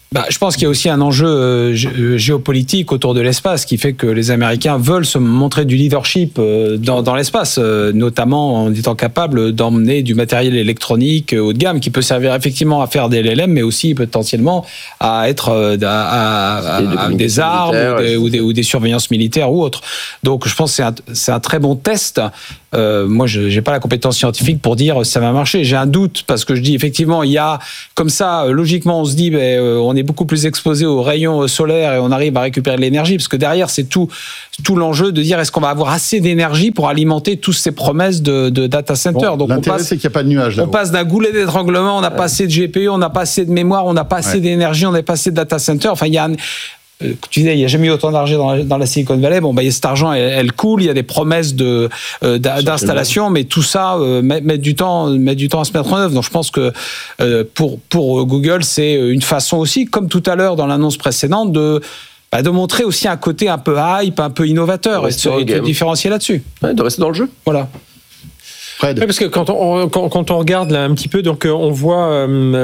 Je pense qu'il y a aussi un enjeu géopolitique autour de l'espace qui fait que les Américains veulent se montrer du leadership dans l'espace, notamment en étant capables d'emmener du matériel électronique haut de gamme qui peut servir effectivement à faire des LLM, mais aussi potentiellement à être des armes ou des surveillances militaires ou autres. Donc je pense que c'est un très bon test. Moi, je n'ai pas la compétence scientifique pour dire si ça va marcher. J'ai un doute parce que je dis effectivement, il y a comme ça, logiquement, on se dit, on est beaucoup plus exposé aux rayons solaires et on arrive à récupérer de l'énergie parce que derrière, c'est tout l'enjeu de dire est-ce qu'on va avoir assez d'énergie pour alimenter toutes ces promesses de data center. Donc l'intérêt, c'est qu'il n'y a pas de nuages là-haut. On passe d'un goulet d'étranglement, on n'a pas assez de GPU, on n'a pas assez de mémoire, on n'a pas assez d'énergie, on n'a pas assez de data center. Enfin, il y a tu disais, il n'y a jamais eu autant d'argent dans la Silicon Valley. Il y a cet argent, elle coule. Il y a des promesses d'installation, mais tout ça met du temps à se mettre en œuvre. Donc, je pense que pour Google, c'est une façon aussi, comme tout à l'heure dans l'annonce précédente, de montrer aussi un côté un peu hype, un peu innovateur et de différencier là-dessus. Ouais, de rester dans le jeu. Voilà. Oui, parce que quand on regarde là un petit peu, donc on voit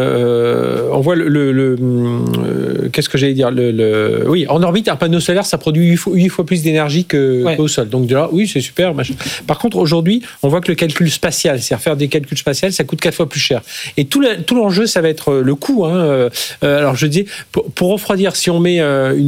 qu'est-ce que j'allais dire, oui, en orbite un panneau solaire ça produit 8 fois plus d'énergie qu'au sol. Donc de là, oui, c'est super. Machin. Par contre, aujourd'hui, on voit que le calcul spatial, c'est-à-dire faire des calculs spatials, ça coûte 4 fois plus cher. Et tout l'enjeu, ça va être le coût. Alors je dis pour refroidir, si on met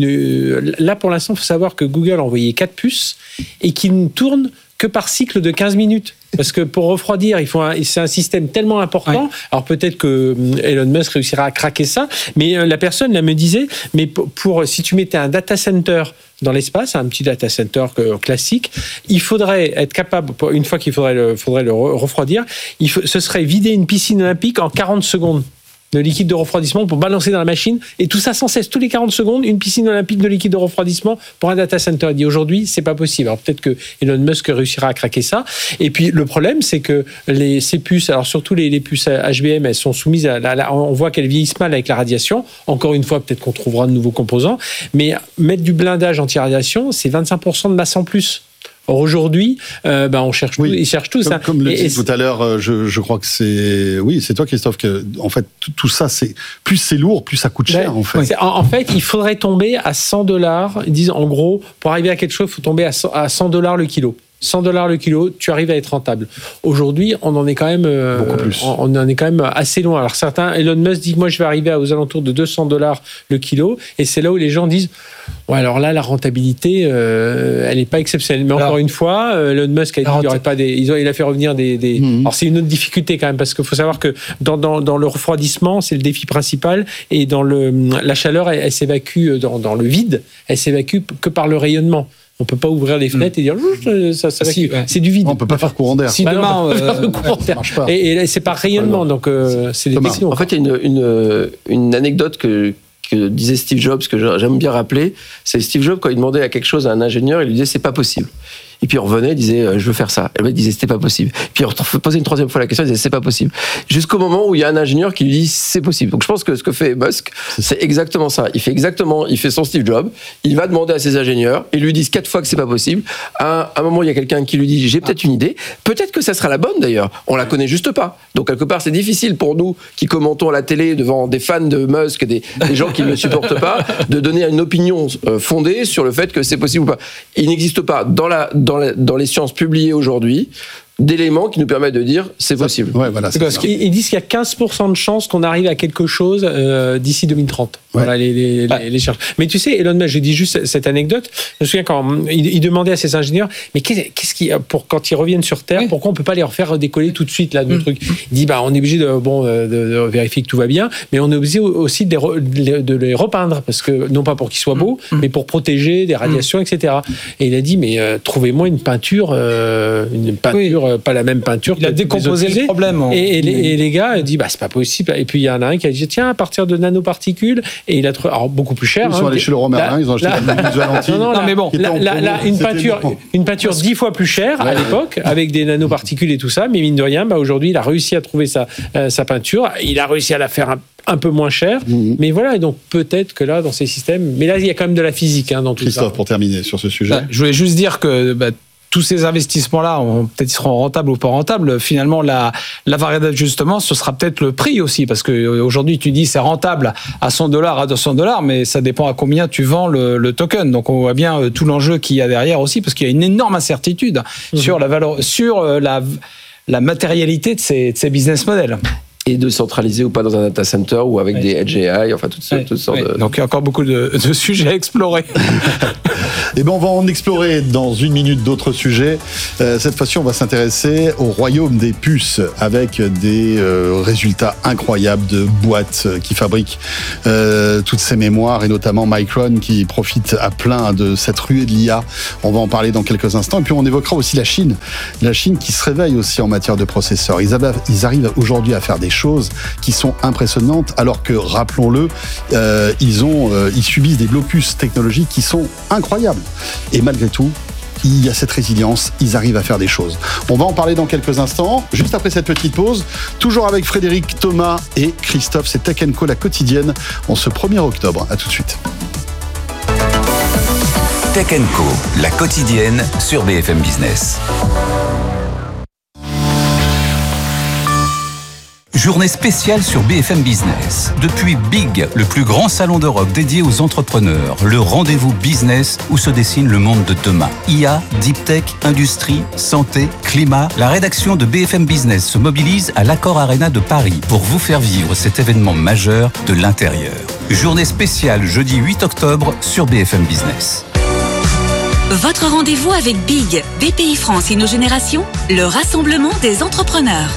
là pour l'instant, il faut savoir que Google a envoyé 4 puces et qui ne tournent que par cycle de 15 minutes. Parce que pour refroidir, c'est un système tellement important. Ouais. Alors peut-être que Elon Musk réussira à craquer ça, mais la personne là me disait, mais si tu mettais un data center dans l'espace, un petit data center classique, il faudrait être capable, une fois qu'il faudrait le refroidir, ce serait vider une piscine olympique en 40 secondes. De liquide de refroidissement pour balancer dans la machine, et tout ça sans cesse, tous les 40 secondes, une piscine olympique de liquide de refroidissement pour un data center. Il dit aujourd'hui, c'est pas possible. Alors peut-être que Elon Musk réussira à craquer ça. Et puis le problème, c'est que ces puces, alors surtout les puces HBM, elles sont soumises on voit qu'elles vieillissent mal avec la radiation. Encore une fois, peut-être qu'on trouvera de nouveaux composants, mais mettre du blindage anti-radiation, c'est 25% de masse en plus. Or aujourd'hui, on cherche tout, ils cherchent tout ça. Comme le disait tout à l'heure, je crois que c'est toi Christophe, que en fait tout ça, c'est plus c'est lourd, plus ça coûte cher en fait. En fait, il faudrait tomber à $100. Ils disent en gros, pour arriver à quelque chose, il faut tomber à $100 le kilo. $100 le kilo, tu arrives à être rentable. Aujourd'hui, on en est quand même beaucoup plus. On en est quand même assez loin. Alors certains, Elon Musk dit que moi je vais arriver aux alentours de $200 le kilo, et c'est là où les gens disent ouais, alors là la rentabilité elle n'est pas exceptionnelle. Mais encore une fois, Elon Musk a dit qu'il n'y aurait pas il a fait revenir des Alors c'est une autre difficulté quand même, parce qu'il faut savoir que dans le refroidissement, c'est le défi principal, et dans la chaleur, elle s'évacue dans le vide, elle s'évacue que par le rayonnement. On peut pas ouvrir les fenêtres et dire ça c'est du vide. On peut pas faire courant d'air. Si demain ça marche pas. Et c'est par rayonnement, donc c'est des décisions. En fait, il y a une anecdote que disait Steve Jobs, que j'aime bien rappeler. C'est Steve Jobs, quand il demandait à quelque chose à un ingénieur, il lui disait c'est pas possible. Et puis il revenait, il disait je veux faire ça. Et le mec disait c'était pas possible. Puis il posait une troisième fois la question, il disait c'est pas possible. Jusqu'au moment où il y a un ingénieur qui lui dit c'est possible. Donc je pense que ce que fait Musk, c'est exactement ça. Il fait son Steve Jobs, il va demander à ses ingénieurs, ils lui disent 4 fois que c'est pas possible. À un moment, il y a quelqu'un qui lui dit j'ai peut-être une idée, peut-être que ça sera la bonne d'ailleurs. On la connaît juste pas. Donc quelque part, c'est difficile pour nous qui commentons à la télé devant des fans de Musk, des gens qui ne le supportent pas, de donner une opinion fondée sur le fait que c'est possible ou pas. Il n'existe pas dans les sciences publiées aujourd'hui d'éléments qui nous permettent de dire c'est possible. Ouais, voilà, ils disent qu'il y a 15% de chances qu'on arrive à quelque chose d'ici 2030. Ouais. Voilà les chercheurs. Mais tu sais, Elon Musk, j'ai dit juste cette anecdote. Je me souviens quand il demandait à ses ingénieurs, mais qu'est-ce qui, quand ils reviennent sur Terre, pourquoi on peut pas les refaire décoller tout de suite là, nos trucs. Il dit on est obligé de vérifier que tout va bien, mais on est obligé aussi de les repeindre, parce que non pas pour qu'ils soient beaux, mais pour protéger des radiations, etc. Et il a dit trouvez-moi une peinture. Pas la même peinture. Il a décomposé le problème. Et les gars ont dit c'est pas possible. Et puis il y en a un qui a dit tiens, à partir de nanoparticules, et il a trouvé beaucoup plus cher. Ils sont allés chez Leroy Merlin, ils ont acheté une valentine. Non, mais bon, une peinture 10 fois plus chère à l'époque, avec des nanoparticules et tout ça, mais mine de rien, aujourd'hui il a réussi à trouver sa peinture, il a réussi à la faire un peu moins cher, mais voilà, et donc peut-être que là, dans ces systèmes, mais là il y a quand même de la physique dans tout ça. Christophe, pour terminer sur ce sujet. Je voulais juste dire que tous ces investissements-là, peut-être ils seront rentables ou pas rentables. Finalement, la variable d'ajustement, ce sera peut-être le prix aussi, parce que aujourd'hui, tu dis c'est rentable à $100, à $200, mais ça dépend à combien tu vends le token. Donc, on voit bien tout l'enjeu qu'il y a derrière aussi, parce qu'il y a une énorme incertitude sur la valeur, sur la matérialité de ces business models. Et de centraliser ou pas dans un data center ou avec des edge AI, enfin toutes sortes de... Donc il y a encore beaucoup de sujets à explorer. Et ben on va en explorer dans une minute d'autres sujets. Cette fois-ci, on va s'intéresser au royaume des puces avec des résultats incroyables de boîtes qui fabriquent toutes ces mémoires et notamment Micron qui profite à plein de cette ruée de l'IA. On va en parler dans quelques instants. Et puis on évoquera aussi la Chine qui se réveille aussi en matière de processeurs. Ils arrivent aujourd'hui à faire des choses qui sont impressionnantes, alors que, rappelons-le, ils subissent des blocus technologiques qui sont incroyables. Et malgré tout, il y a cette résilience, ils arrivent à faire des choses. On va en parler dans quelques instants, juste après cette petite pause, toujours avec Frédéric, Thomas et Christophe. C'est Tech & Co, la quotidienne, en ce 1er octobre. À tout de suite. Tech & Co, la quotidienne sur BFM Business. Journée spéciale sur BFM Business. Depuis Big, le plus grand salon d'Europe dédié aux entrepreneurs, le rendez-vous business où se dessine le monde de demain. IA, Deep Tech, industrie, santé, climat. La rédaction de BFM Business se mobilise à l'Accor Arena de Paris pour vous faire vivre cet événement majeur de l'intérieur. Journée spéciale jeudi 8 octobre sur BFM Business. Votre rendez-vous avec Big, BPI France InnoGénération, le rassemblement des entrepreneurs.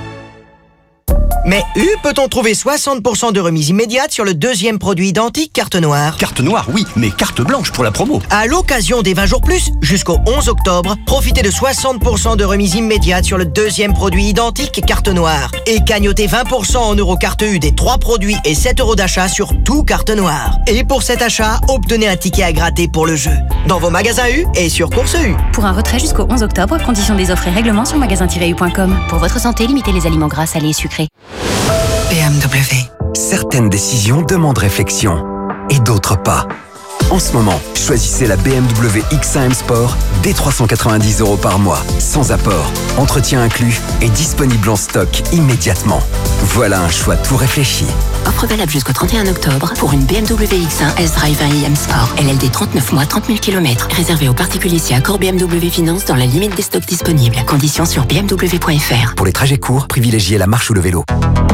Mais peut-on trouver 60% de remise immédiate sur le deuxième produit identique carte noire? Carte noire, oui, mais carte blanche pour la promo. À l'occasion des 20 jours plus, jusqu'au 11 octobre, profitez de 60% de remise immédiate sur le deuxième produit identique carte noire. Et cagnotez 20% en euros carte U des 3 produits et 7 € d'achat sur tout carte noire. Et pour cet achat, obtenez un ticket à gratter pour le jeu. Dans vos magasins U et sur Course U. Pour un retrait jusqu'au 11 octobre, conditions des offres et règlements sur magasin-u.com. Pour votre santé, limitez les aliments gras, salés et sucrés. BMW. Certaines décisions demandent réflexion et d'autres pas. En ce moment, choisissez la BMW X1 M Sport dès 390 € par mois, sans apport, entretien inclus et disponible en stock immédiatement. Voilà un choix tout réfléchi. Offre valable jusqu'au 31 octobre pour une BMW X1 S-Drive 1 IM Sport. LLD 39 mois, 30 000 km. Réservé aux particuliers si accord BMW Finance dans la limite des stocks disponibles. Conditions sur bmw.fr. Pour les trajets courts, privilégiez la marche ou le vélo.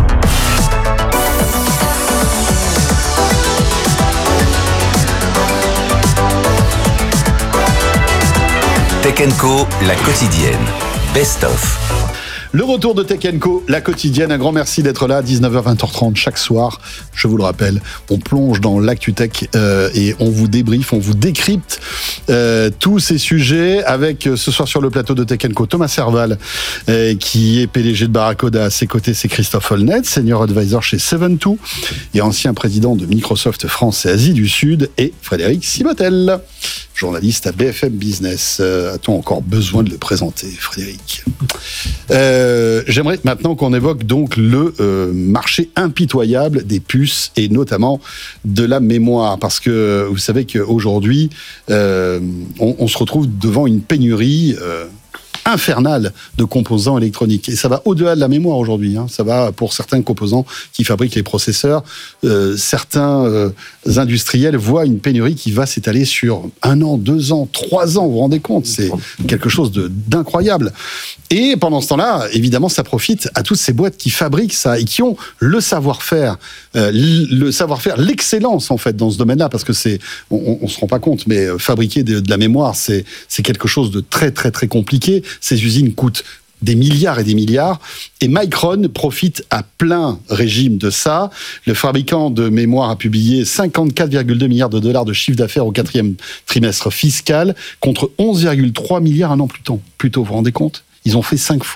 Tech & Co, la quotidienne. Best of. Le retour de Tech & Co, la quotidienne. Un grand merci d'être là, 19h, 20h30 chaque soir. Je vous le rappelle, on plonge dans l'actu tech et on vous débriefe, on vous décrypte tous ces sujets avec ce soir sur le plateau de Tech & Co, Thomas Serval, qui est PDG de Barracoda. À ses côtés, c'est Christophe Holnet, Senior Advisor chez 7-2 et ancien président de Microsoft France et Asie du Sud, et Frédéric Sibotel, journaliste à BFM Business. A-t-on encore besoin de le présenter, Frédéric? J'aimerais maintenant qu'on évoque donc le marché impitoyable des puces et notamment de la mémoire, parce que vous savez qu'aujourd'hui, on se retrouve devant une pénurie infernale de composants électroniques. Et ça va au-delà de la mémoire aujourd'hui. Ça va pour certains composants qui fabriquent les processeurs. Certains industriels voient une pénurie qui va s'étaler sur 1 an, 2 ans, 3 ans. Vous vous rendez compte? C'est quelque chose d'incroyable. Et pendant ce temps-là, évidemment, ça profite à toutes ces boîtes qui fabriquent ça et qui ont le savoir-faire, l'excellence en fait dans ce domaine-là, parce que on se rend pas compte, mais fabriquer de la mémoire, c'est quelque chose de très très très compliqué. Ces usines coûtent des milliards et des milliards, et Micron profite à plein régime de ça. Le fabricant de mémoire a publié 54,2 milliards de dollars de chiffre d'affaires au 4e trimestre fiscal, contre 11,3 milliards un an plus tôt. Vous vous rendez compte? Ils ont fait 5 fois.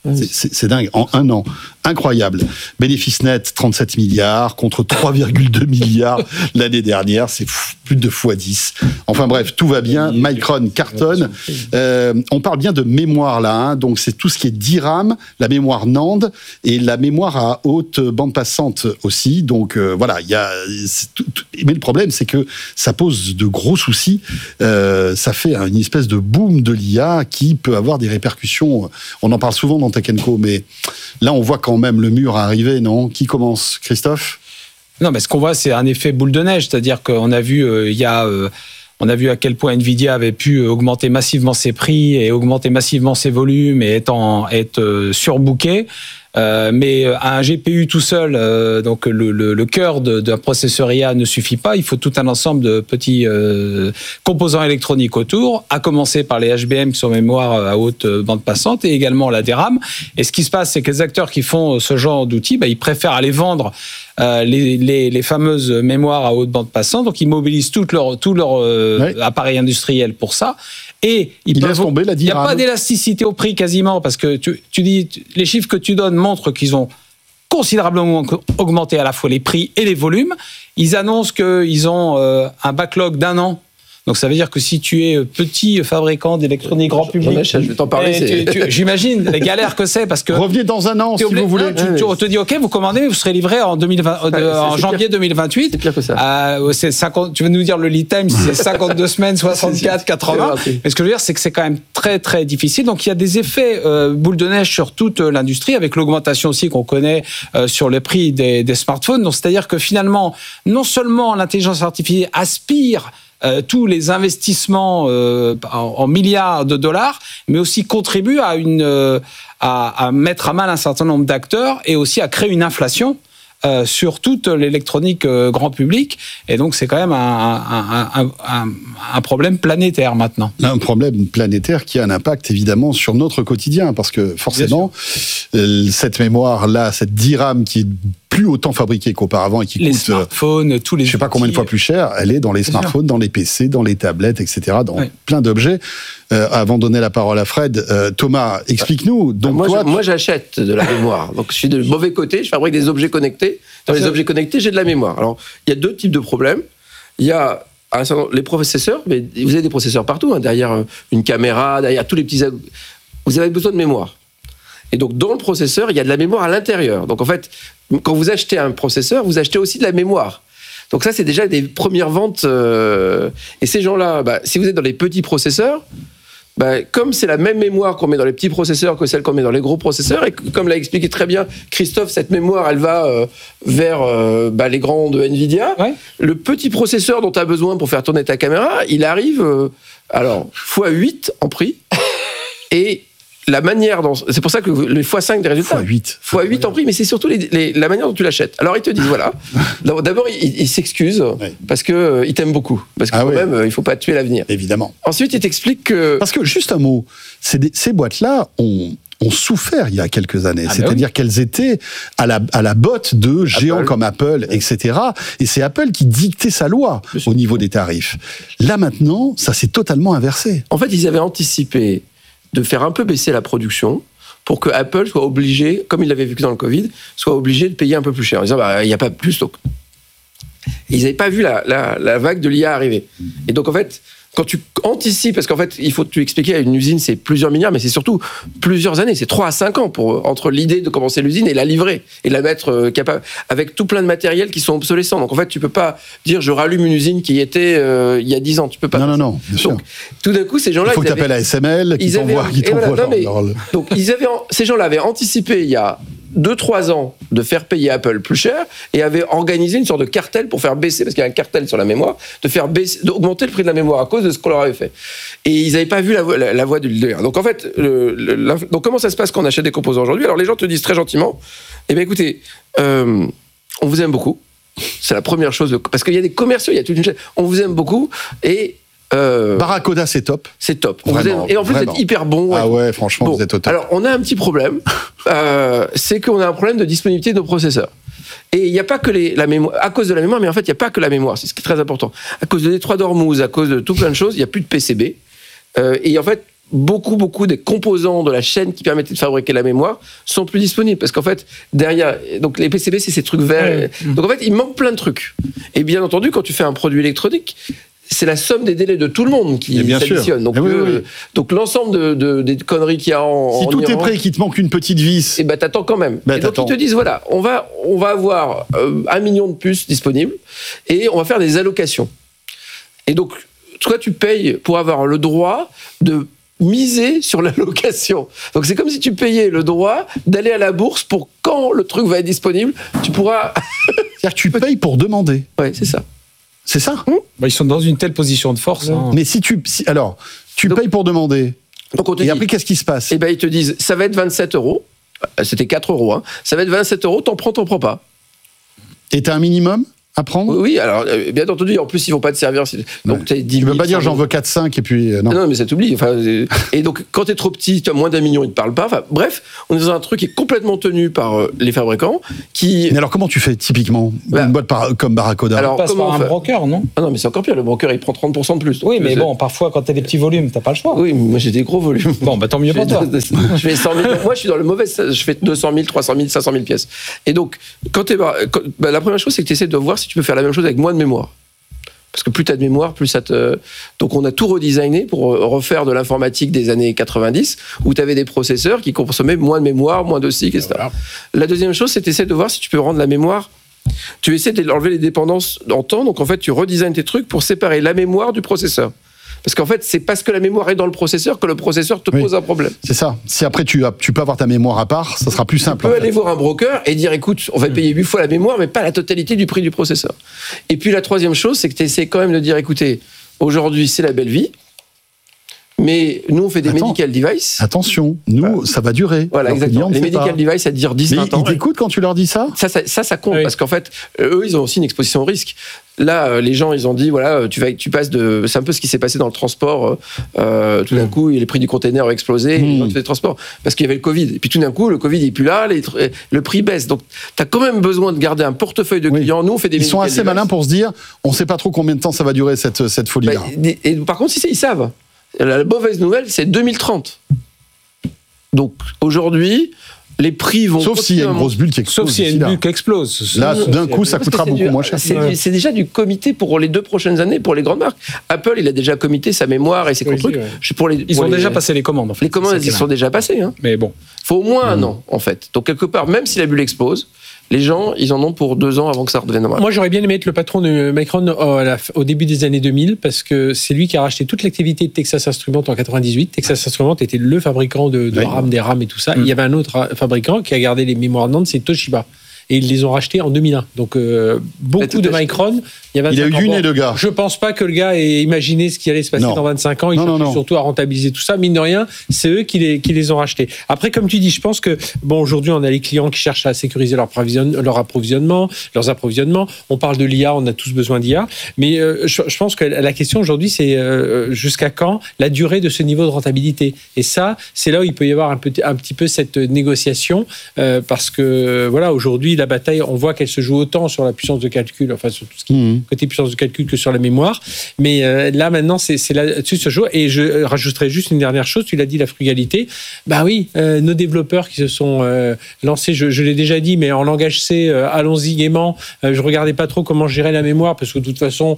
C'est dingue, en un an. Incroyable. Bénéfice net, 37 milliards contre 3,2 milliards l'année dernière. C'est plus de x10. Enfin bref, tout va bien. Micron cartonne. On parle bien de mémoire là. Hein. Donc c'est tout ce qui est DRAM, la mémoire NAND et la mémoire à haute bande passante aussi. Donc voilà, mais le problème c'est que ça pose de gros soucis. Ça fait une espèce de boom de l'IA qui peut avoir des répercussions. On en parle souvent dans Tech & Co, mais là on voit quand même le mur arriver, non ? Qui commence ? Christophe ? Non, mais ce qu'on voit, c'est un effet boule de neige, c'est-à-dire qu'on a vu on a vu à quel point Nvidia avait pu augmenter massivement ses prix et augmenter massivement ses volumes et être surbooké. Mais un GPU tout seul, donc le cœur d'un processeur IA ne suffit pas. Il faut tout un ensemble de petits composants électroniques autour, à commencer par les HBM qui sont mémoire à haute bande passante et également la DRAM. Et ce qui se passe, c'est que les acteurs qui font ce genre d'outils, ils préfèrent aller vendre les fameuses mémoires à haute bande passante. Donc ils mobilisent tout leur appareil industriel pour ça. Et il n'y a pas d'élasticité au prix quasiment, parce que tu dis, les chiffres que tu donnes montrent qu'ils ont considérablement augmenté à la fois les prix et les volumes. Ils annoncent qu'ils ont un backlog d'1 an. Donc ça veut dire que si tu es petit fabricant d'électronique grand public, je vais t'en parler. J'imagine les galères que c'est, parce que revenez dans un an si vous voulez. On te dit ok, vous commandez, vous serez livré en janvier 2028. C'est pire que ça. C'est 50. Tu vas nous dire le lead time, c'est 52 semaines, 64, 80. Mais ce que je veux dire, c'est que c'est quand même très très difficile. Donc il y a des effets boule de neige sur toute l'industrie, avec l'augmentation aussi qu'on connaît sur le prix des smartphones. Donc c'est-à-dire que finalement, non seulement l'intelligence artificielle aspire tous les investissements en milliards de dollars, mais aussi contribue à mettre à mal un certain nombre d'acteurs et aussi à créer une inflation sur toute l'électronique grand public. Et donc, c'est quand même un problème planétaire maintenant. Un problème planétaire qui a un impact évidemment sur notre quotidien, parce que forcément, cette mémoire-là, cette DRAM qui est plus autant fabriquée qu'auparavant et qui coûte smartphones, tous les je sais pas combien de fois plus cher, elle est dans les smartphones, dans les PC, dans les tablettes, etc., dans plein d'objets. Avant de donner la parole à Fred, Thomas, explique-nous. Donc moi, j'achète de la mémoire. Donc je suis de mauvais côté, je fabrique des objets connectés. Dans les objets connectés, j'ai de la mémoire. Alors, il y a deux types de problèmes. Il y a les processeurs, mais vous avez des processeurs partout, derrière une caméra, derrière tous les petits... Vous avez besoin de mémoire. Et donc, dans le processeur, il y a de la mémoire à l'intérieur. Donc, en fait, quand vous achetez un processeur, vous achetez aussi de la mémoire. Donc ça, c'est déjà des premières ventes. Et ces gens-là, si vous êtes dans les petits processeurs, comme c'est la même mémoire qu'on met dans les petits processeurs que celle qu'on met dans les gros processeurs, et comme l'a expliqué très bien Christophe, cette mémoire, elle va vers les grands de Nvidia. Le petit processeur dont tu as besoin pour faire tourner ta caméra, il arrive x8 en prix. Et la manière dont... C'est pour ça que les x5 des résultats. x8 en prix, mais c'est surtout la manière dont tu l'achètes. Alors, ils te disent, voilà. D'abord, ils s'excusent parce qu'ils t'aiment beaucoup. Parce que même, il ne faut pas tuer l'avenir. Évidemment. Ensuite, ils t'expliquent que... Parce que, juste un mot, ces boîtes-là ont souffert il y a quelques années. C'est-à-dire qu'elles étaient à la botte de géants comme Apple, etc. Et c'est Apple qui dictait sa loi au niveau des tarifs. Là, maintenant, ça s'est totalement inversé. En fait, ils avaient anticipé de faire un peu baisser la production pour que Apple soit obligé, comme il l'avait vécu dans le Covid, soit obligé de payer un peu plus cher. En disant, il n'y a pas plus. Donc, ils n'avaient pas vu la vague de l'IA arriver. Et donc, en fait, quand tu anticipes, parce qu'en fait, il faut te expliquer, une usine, c'est plusieurs milliards, mais c'est surtout plusieurs années, c'est 3 à 5 ans entre l'idée de commencer l'usine et la livrer, et la mettre capable, avec tout plein de matériel qui sont obsolescents. Donc en fait, tu peux pas dire, je rallume une usine qui était il y a 10 ans, tu peux pas. Non, bien sûr. Donc, tout d'un coup, ces gens-là... Il faut que tu appelles ASML, qui t'envoie Donc ces gens-là avaient anticipé il y a 2-3 ans de faire payer Apple plus cher et avait organisé une sorte de cartel pour faire baisser, parce qu'il y a un cartel sur la mémoire, d'augmenter le prix de la mémoire à cause de ce qu'on leur avait fait. Et ils n'avaient pas vu la voie du leader. Donc en fait, donc comment ça se passe quand on achète des composants aujourd'hui ? Alors les gens te disent très gentiment, écoutez, on vous aime beaucoup. C'est la première chose, parce qu'il y a des commerciaux, il y a toute une chaîne. On vous aime beaucoup et Barracuda, c'est top. C'est top. Et en plus, vous êtes hyper bon. Ah ouais, franchement, vous êtes au top. Alors, on a un petit problème. C'est qu'on a un problème de disponibilité de nos processeurs. Et il n'y a pas que la mémoire, à cause de la mémoire, mais en fait, il n'y a pas que la mémoire. C'est ce qui est très important. À cause de Détroit d'Ormuz, à cause de tout plein de choses, il n'y a plus de PCB. Et en fait, beaucoup des composants de la chaîne qui permettaient de fabriquer la mémoire sont plus disponibles. Parce qu'en fait, derrière, donc les PCB, c'est ces trucs verts. Donc en fait, il manque plein de trucs. Et bien entendu, quand tu fais un produit électronique, c'est la somme des délais de tout le monde qui s'additionne. Donc, donc l'ensemble des conneries qu'il y a si tout est prêt et qu'il te manque une petite vis, et t'attends quand même. Et donc ils te disent voilà, on va avoir 1 million de puces disponibles et on va faire des allocations. Et donc toi tu payes pour avoir le droit de miser sur l'allocation. Donc c'est comme si tu payais le droit d'aller à la bourse pour quand le truc va être disponible, tu pourras. C'est-à-dire que tu payes pour demander. Ouais, c'est ça. C'est ça. Ils sont dans une telle position de force. Mais si tu payes pour demander. Et après, qu'est-ce qui se passe ? Eh ben, ils te disent, ça va être 27 €. C'était 4 €. Hein. Ça va être 27 €. T'en prends pas. Et t'as un minimum à prendre ? Oui, alors bien entendu, en plus ils vont pas te servir. Donc t'as 10 000. Tu peux pas dire j'en veux 4-5 et puis non. Non, mais ça t'oublie. Enfin, et donc quand t'es trop petit, tu as moins d'1 million, ils te parlent pas. Enfin, bref, on est dans un truc qui est complètement tenu par les fabricants. Mais alors comment tu fais typiquement une boîte comme Barracuda ? Alors passe par un broker, non ? Ah non, mais c'est encore pire. Le broker il prend 30% de plus. Oui, mais bon, parfois quand t'as des petits volumes, t'as pas le choix. Oui, moi j'ai des gros volumes. Bon, tant mieux pour toi. Je fais 100 000. Moi, je suis dans le mauvais. Je fais 200 000, 300 000, 500 000 pièces. Et donc, la première chose, c'est que tu essaies de voir si tu peux faire la même chose avec moins de mémoire. Parce que plus tu as de mémoire, plus ça te... Donc on a tout redesigné pour refaire de l'informatique des années 90, où tu avais des processeurs qui consommaient moins de mémoire, moins de cycles, etc. Voilà. La deuxième chose, c'est que tu essaies de voir si tu peux rendre la mémoire... Tu essaies d'enlever les dépendances en temps, donc en fait tu redesignes tes trucs pour séparer la mémoire du processeur. Parce qu'en fait, c'est parce que la mémoire est dans le processeur que le processeur te pose un problème. C'est ça. Si après tu peux avoir ta mémoire à part, ça sera plus simple. Tu peux aller voir un broker et dire écoute, on va payer 8 fois la mémoire, mais pas la totalité du prix du processeur. Et puis la troisième chose, c'est que tu essaies quand même de dire écoutez, aujourd'hui c'est la belle vie, mais nous on fait des medical devices. Attention, nous ça va durer. Voilà, exactement. Les medical devices, ça dure 10-20 ans. Ils t'écoutent quand tu leur dis ça ? Ça compte, parce qu'en fait, eux, ils ont aussi une exposition au risque. Là, les gens, ils ont dit, voilà, tu passes de... C'est un peu ce qui s'est passé dans le transport. Tout d'un coup, les prix du container ont explosé, les gens faisaient le transport, parce qu'il y avait le Covid. Et puis tout d'un coup, le Covid n'est plus là, le prix baisse. Donc, tu as quand même besoin de garder un portefeuille de clients. Nous, on fait des... Ils sont assez malins pour se dire, on ne sait pas trop combien de temps ça va durer, cette folie-là. Et par contre, ils savent. La mauvaise nouvelle, c'est 2030. Donc, aujourd'hui... Les prix vont... Sauf s'il y a une grosse bulle qui explose. Sauf s'il y a une bulle qui explose. Là, d'un coup, ça coûtera beaucoup moins cher. C'est déjà du comité pour les 2 prochaines années, pour les grandes marques. Apple, il a déjà comité sa mémoire et ses trucs. Ils ont déjà passé les commandes, en fait. Les commandes, elles sont déjà passées. Hein. Mais bon. Il faut au moins 1 an, en fait. Donc, quelque part, même si la bulle explose, les gens, ils en ont pour 2 ans avant que ça redevienne normal. Moi, j'aurais bien aimé être le patron de Micron au début des années 2000, parce que c'est lui qui a racheté toute l'activité de Texas Instruments en 98. Texas Instruments était le fabricant de RAM, des RAM et tout ça. Il y avait un autre fabricant qui a gardé les mémoires NAND, c'est Toshiba. Et ils les ont rachetés en 2001. Donc, beaucoup de Micron. Il a eu du nez, le gars. Je pense pas que le gars ait imaginé ce qui allait se passer dans 25 ans. Il cherchait surtout à rentabiliser tout ça. Mine de rien, c'est eux qui les ont rachetés. Après, comme tu dis, je pense que, aujourd'hui, on a les clients qui cherchent à sécuriser leur approvisionnement, leurs approvisionnements. On parle de l'IA, on a tous besoin d'IA. Mais je pense que la question aujourd'hui, c'est jusqu'à quand la durée de ce niveau de rentabilité. Et ça, c'est là où il peut y avoir un petit peu cette négociation. Parce que, voilà, aujourd'hui, la bataille, on voit qu'elle se joue autant sur la puissance de calcul, enfin sur tout ce qui est côté puissance de calcul que sur la mémoire. Mais là maintenant, c'est là-dessus se joue. Et je rajouterai juste une dernière chose. Tu l'as dit, la frugalité. Bah oui, nos développeurs qui se sont lancés, je l'ai déjà dit, mais en langage C, allons-y gaiement. Je regardais pas trop comment gérer la mémoire parce que de toute façon,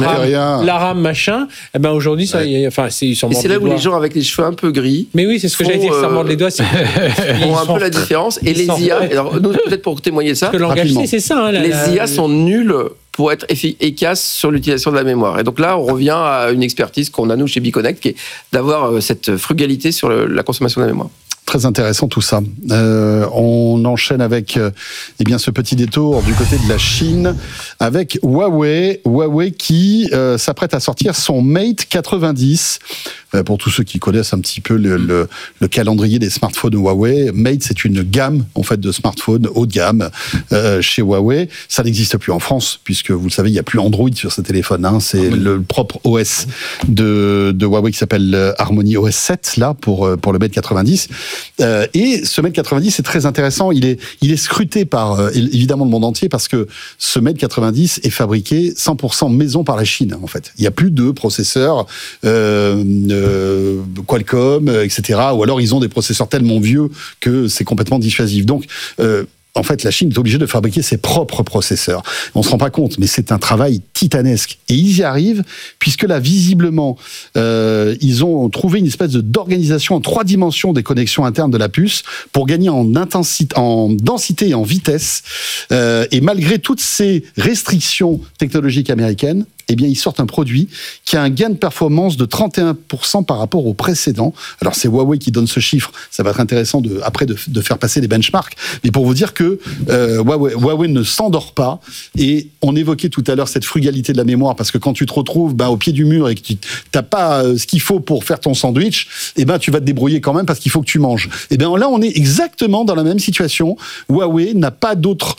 la RAM, machin. Eh ben aujourd'hui, ça, enfin, ils s'en mordent les doigts. Et c'est là où les gens avec les cheveux un peu gris. Mais oui, c'est ce que j'allais dire. Ça mordent les doigts. Font un peu la différence. Et les IA. Alors nous, peut-être pour témoigner ça. Parce que le langage C, c'est ça. Les IA sont nuls pour être efficaces sur l'utilisation de la mémoire. Et donc là, on revient à une expertise qu'on a, nous, chez Biconnect, qui est d'avoir cette frugalité sur la consommation de la mémoire. Très intéressant tout ça. On enchaîne avec ce petit détour du côté de la Chine avec Huawei qui s'apprête à sortir son Mate 90. Pour tous ceux qui connaissent un petit peu le calendrier des smartphones Huawei, Mate, c'est une gamme en fait de smartphones haut de gamme chez Huawei. Ça n'existe plus en France puisque vous le savez, il n'y a plus Android sur ces téléphones. C'est le propre OS de Huawei qui s'appelle Harmony OS 7 là pour le Mate 90. Et ce mètre 90, c'est très intéressant. Il est scruté par évidemment le monde entier parce que ce mètre 90 est fabriqué 100% maison par la Chine, en fait. Il n'y a plus de processeurs Qualcomm, etc. Ou alors ils ont des processeurs tellement vieux que c'est complètement dissuasif. Donc, en fait, la Chine est obligée de fabriquer ses propres processeurs. On se rend pas compte, mais c'est un travail titanesque. Et ils y arrivent, puisque là, visiblement, ils ont trouvé une espèce d'organisation en 3 dimensions des connexions internes de la puce pour gagner en densité et en vitesse. Et malgré toutes ces restrictions technologiques américaines, eh bien, ils sortent un produit qui a un gain de performance de 31% par rapport au précédent. Alors, c'est Huawei qui donne ce chiffre. Ça va être intéressant de faire passer les benchmarks. Mais pour vous dire que Huawei ne s'endort pas. Et on évoquait tout à l'heure cette frugalité de la mémoire, parce que quand tu te retrouves au pied du mur et que tu n'as pas ce qu'il faut pour faire ton sandwich, eh ben, tu vas te débrouiller quand même parce qu'il faut que tu manges. Eh bien, là, on est exactement dans la même situation. Huawei n'a pas d'autre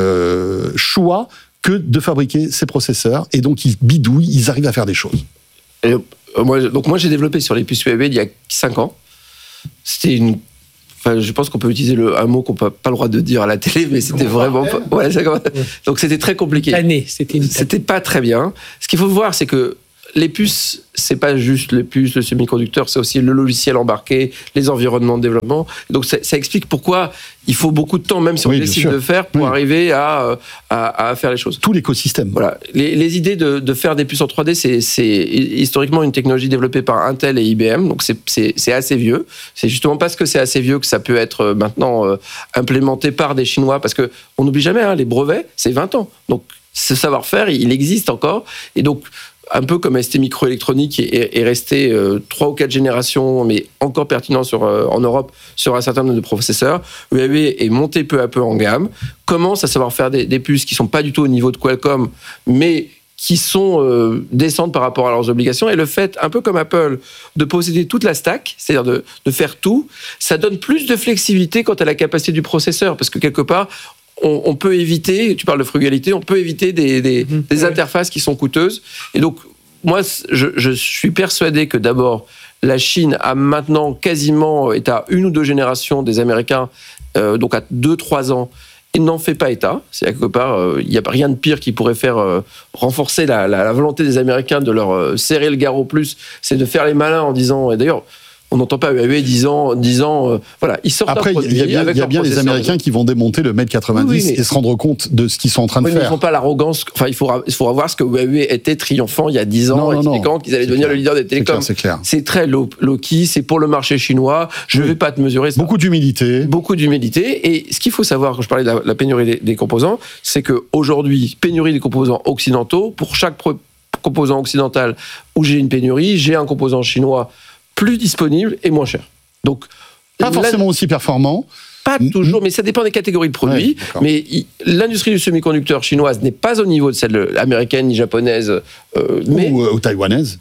choix que de fabriquer ces processeurs, et donc ils bidouillent, ils arrivent à faire des choses. Et moi j'ai développé sur les puces Huawei il y a 5 ans. C'était je pense qu'on peut utiliser un mot qu'on n'a pas le droit de dire à la télé, mais c'était vraiment pas... Donc c'était très compliqué. C'était pas très bien. Ce qu'il faut voir, c'est que les puces, c'est pas juste les puces, le semi-conducteur, c'est aussi le logiciel embarqué, les environnements de développement. Donc ça explique pourquoi il faut beaucoup de temps, même si on décide de faire, pour arriver à faire les choses. Tout l'écosystème. Voilà. Les idées de faire des puces en 3D, c'est historiquement une technologie développée par Intel et IBM, donc c'est assez vieux. C'est justement parce que c'est assez vieux que ça peut être maintenant implémenté par des Chinois, parce que on n'oublie jamais, les brevets, c'est 20 ans. Donc ce savoir-faire, il existe encore, et donc un peu comme STMicroelectronics est resté 3 ou 4 générations, mais encore pertinent en Europe sur un certain nombre de processeurs. Huawei est monté peu à peu en gamme, commence à savoir faire des puces qui ne sont pas du tout au niveau de Qualcomm, mais qui sont décentes par rapport à leurs obligations. Et le fait, un peu comme Apple, de posséder toute la stack, c'est-à-dire de faire tout, ça donne plus de flexibilité quant à la capacité du processeur, parce que quelque part, on peut éviter, tu parles de frugalité, on peut éviter des interfaces qui sont coûteuses. Et donc, moi, je suis persuadé que d'abord, la Chine a maintenant quasiment est à 1 ou 2 générations des Américains, donc à 2-3 ans, il n'en fait pas état. C'est quelque part, il n'y a rien de pire qui pourrait faire renforcer la volonté des Américains de leur serrer le garrot plus, c'est de faire les malins en disant, et d'ailleurs, on n'entend pas Huawei disant voilà, ils sortent après, il y a bien les Américains qui vont démonter le mètre 90 et se rendre compte de ce qu'ils sont en train de faire. Mais ils ne font pas l'arrogance. Enfin, il faudra voir ce que Huawei était triomphant il y a 10 ans, expliquant qu'ils allaient devenir le leader des télécoms. C'est clair. C'est très low-key, c'est pour le marché chinois. Je ne vais pas te mesurer ça. Beaucoup d'humilité. Et ce qu'il faut savoir, quand je parlais de la pénurie des composants, c'est qu'aujourd'hui, pénurie des composants occidentaux, pour chaque composant occidental où j'ai une pénurie, j'ai un composant chinois plus disponible et moins cher. Donc, pas forcément aussi performant. Pas toujours, mais ça dépend des catégories de produits. Mais l'industrie du semi-conducteur chinoise n'est pas au niveau de celle américaine ni japonaise, ou taïwanaise.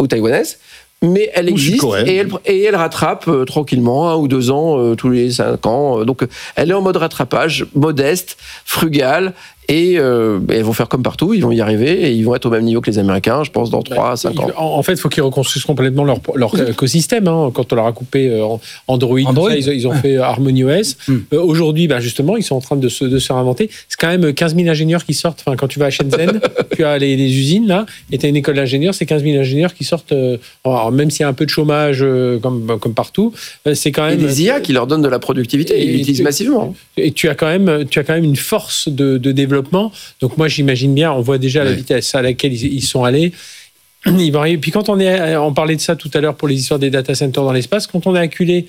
Mais elle existe et elle rattrape tranquillement 1 ou 2 ans tous les 5 ans. Donc elle est en mode rattrapage, modeste, frugal. Et ils vont faire comme partout, ils vont y arriver et ils vont être au même niveau que les Américains, je pense, dans 3 à 5 ans. En fait, il faut qu'ils reconstruisent complètement leur écosystème. Quand on leur a coupé Android. Ça, ils ont fait HarmonyOS. Aujourd'hui, justement, ils sont en train de se réinventer. C'est quand même 15 000 ingénieurs qui sortent. Enfin, quand tu vas à Shenzhen, tu as les usines, là, et tu as une école d'ingénieurs, c'est 15 000 ingénieurs qui sortent. Alors, même s'il y a un peu de chômage comme partout, c'est quand même... Et des IA qui leur donnent de la productivité, ils l'utilisent massivement. Et tu as quand même une force de développement. Donc moi j'imagine bien, on voit déjà la vitesse à laquelle ils sont allés. Ils vont arriver. Puis quand on parlait de ça tout à l'heure pour les histoires des data centers dans l'espace, quand on est acculé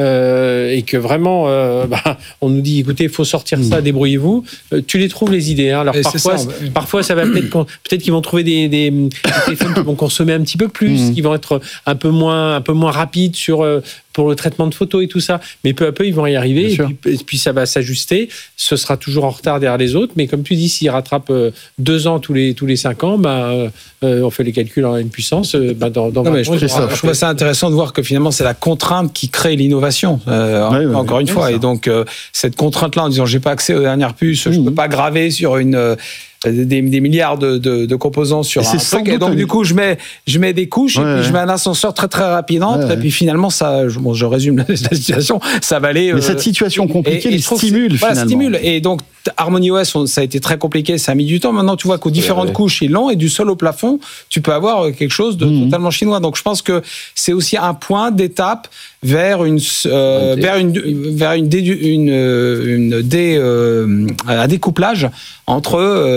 et que vraiment on nous dit écoutez, il faut sortir ça, débrouillez-vous, tu les trouves les idées. Alors parfois ça va peut-être qu'ils vont trouver des téléphones qui vont consommer un petit peu plus, qui vont être un peu moins rapides pour le traitement de photos et tout ça, mais peu à peu ils vont y arriver et puis ça va s'ajuster. Ce sera toujours en retard derrière les autres, mais comme tu dis, s'ils rattrapent 2 ans tous les 5 ans, on fait les calculs en une puissance. Je trouve ça intéressant de voir que finalement c'est la contrainte qui crée l'innovation. Encore une fois, et donc cette contrainte-là en disant j'ai pas accès aux dernières puces, je peux pas graver sur une des milliards de composons sur un truc. Et donc, du coup, je mets des couches, et puis je mets un ascenseur très, très rapidement. Et puis, finalement, ça, je résume la situation, ça va aller. Mais cette situation compliquée, les stimule, finalement. Voilà, stimule. Et donc, HarmonyOS, ça a été très compliqué, ça a mis du temps. Maintenant, tu vois qu'aux différentes couches, ils l'ont, et du sol au plafond, tu peux avoir quelque chose de totalement chinois. Donc, je pense que c'est aussi un point d'étape vers un découplage entre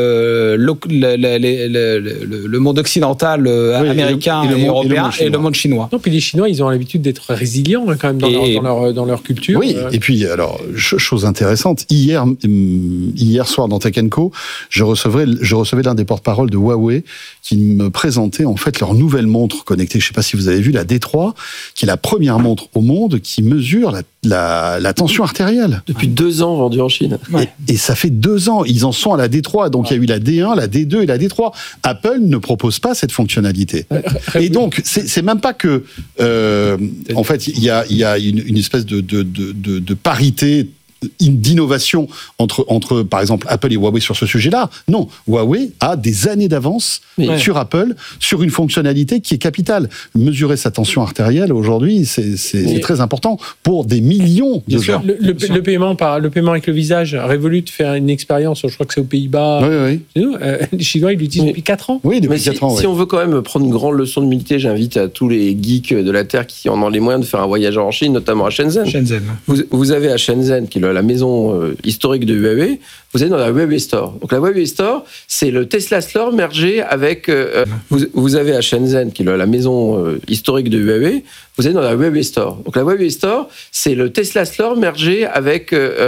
le monde occidental américain et européen et le monde chinois. Non, puis les Chinois, ils ont l'habitude d'être résilients quand même dans leur culture. Oui, et puis alors, chose intéressante, hier soir dans Tech & Co, je recevais l'un des porte-parole de Huawei qui me présentait en fait leur nouvelle montre connectée. Je ne sais pas si vous avez vu la D3, qui est la première montre au monde qui mesure la tension artérielle. Depuis 2 ans vendue en Chine. Et ça fait 2 ans. Ils en sont à la D3. Donc, il y a eu la D1, la D2 et la D3. Apple ne propose pas cette fonctionnalité. Et donc, c'est même pas que... en fait, il y a une espèce de parité d'innovation entre, par exemple, Apple et Huawei sur ce sujet-là. Non, Huawei a des années d'avance sur Apple, sur une fonctionnalité qui est capitale. Mesurer sa tension artérielle, aujourd'hui, c'est très important pour des millions de gens. Le paiement avec le visage, Revolut fait une expérience, je crois que c'est aux Pays-Bas. Les Chinois, ils l'utilisent depuis 4 ans. Oui, depuis 4 ans. Si on veut quand même prendre une grande leçon d'humilité, j'invite à tous les geeks de la Terre qui en ont les moyens de faire un voyage en Chine, notamment à Shenzhen. Vous avez à Shenzhen, qui est la maison historique de Huawei, vous êtes dans la Huawei Store. Donc la Huawei Store, c'est le Tesla Store mergé avec... vous avez à Shenzhen, qui est la maison historique de Huawei, vous êtes dans la Huawei Store. Donc la Huawei Store, c'est le Tesla Store mergé avec...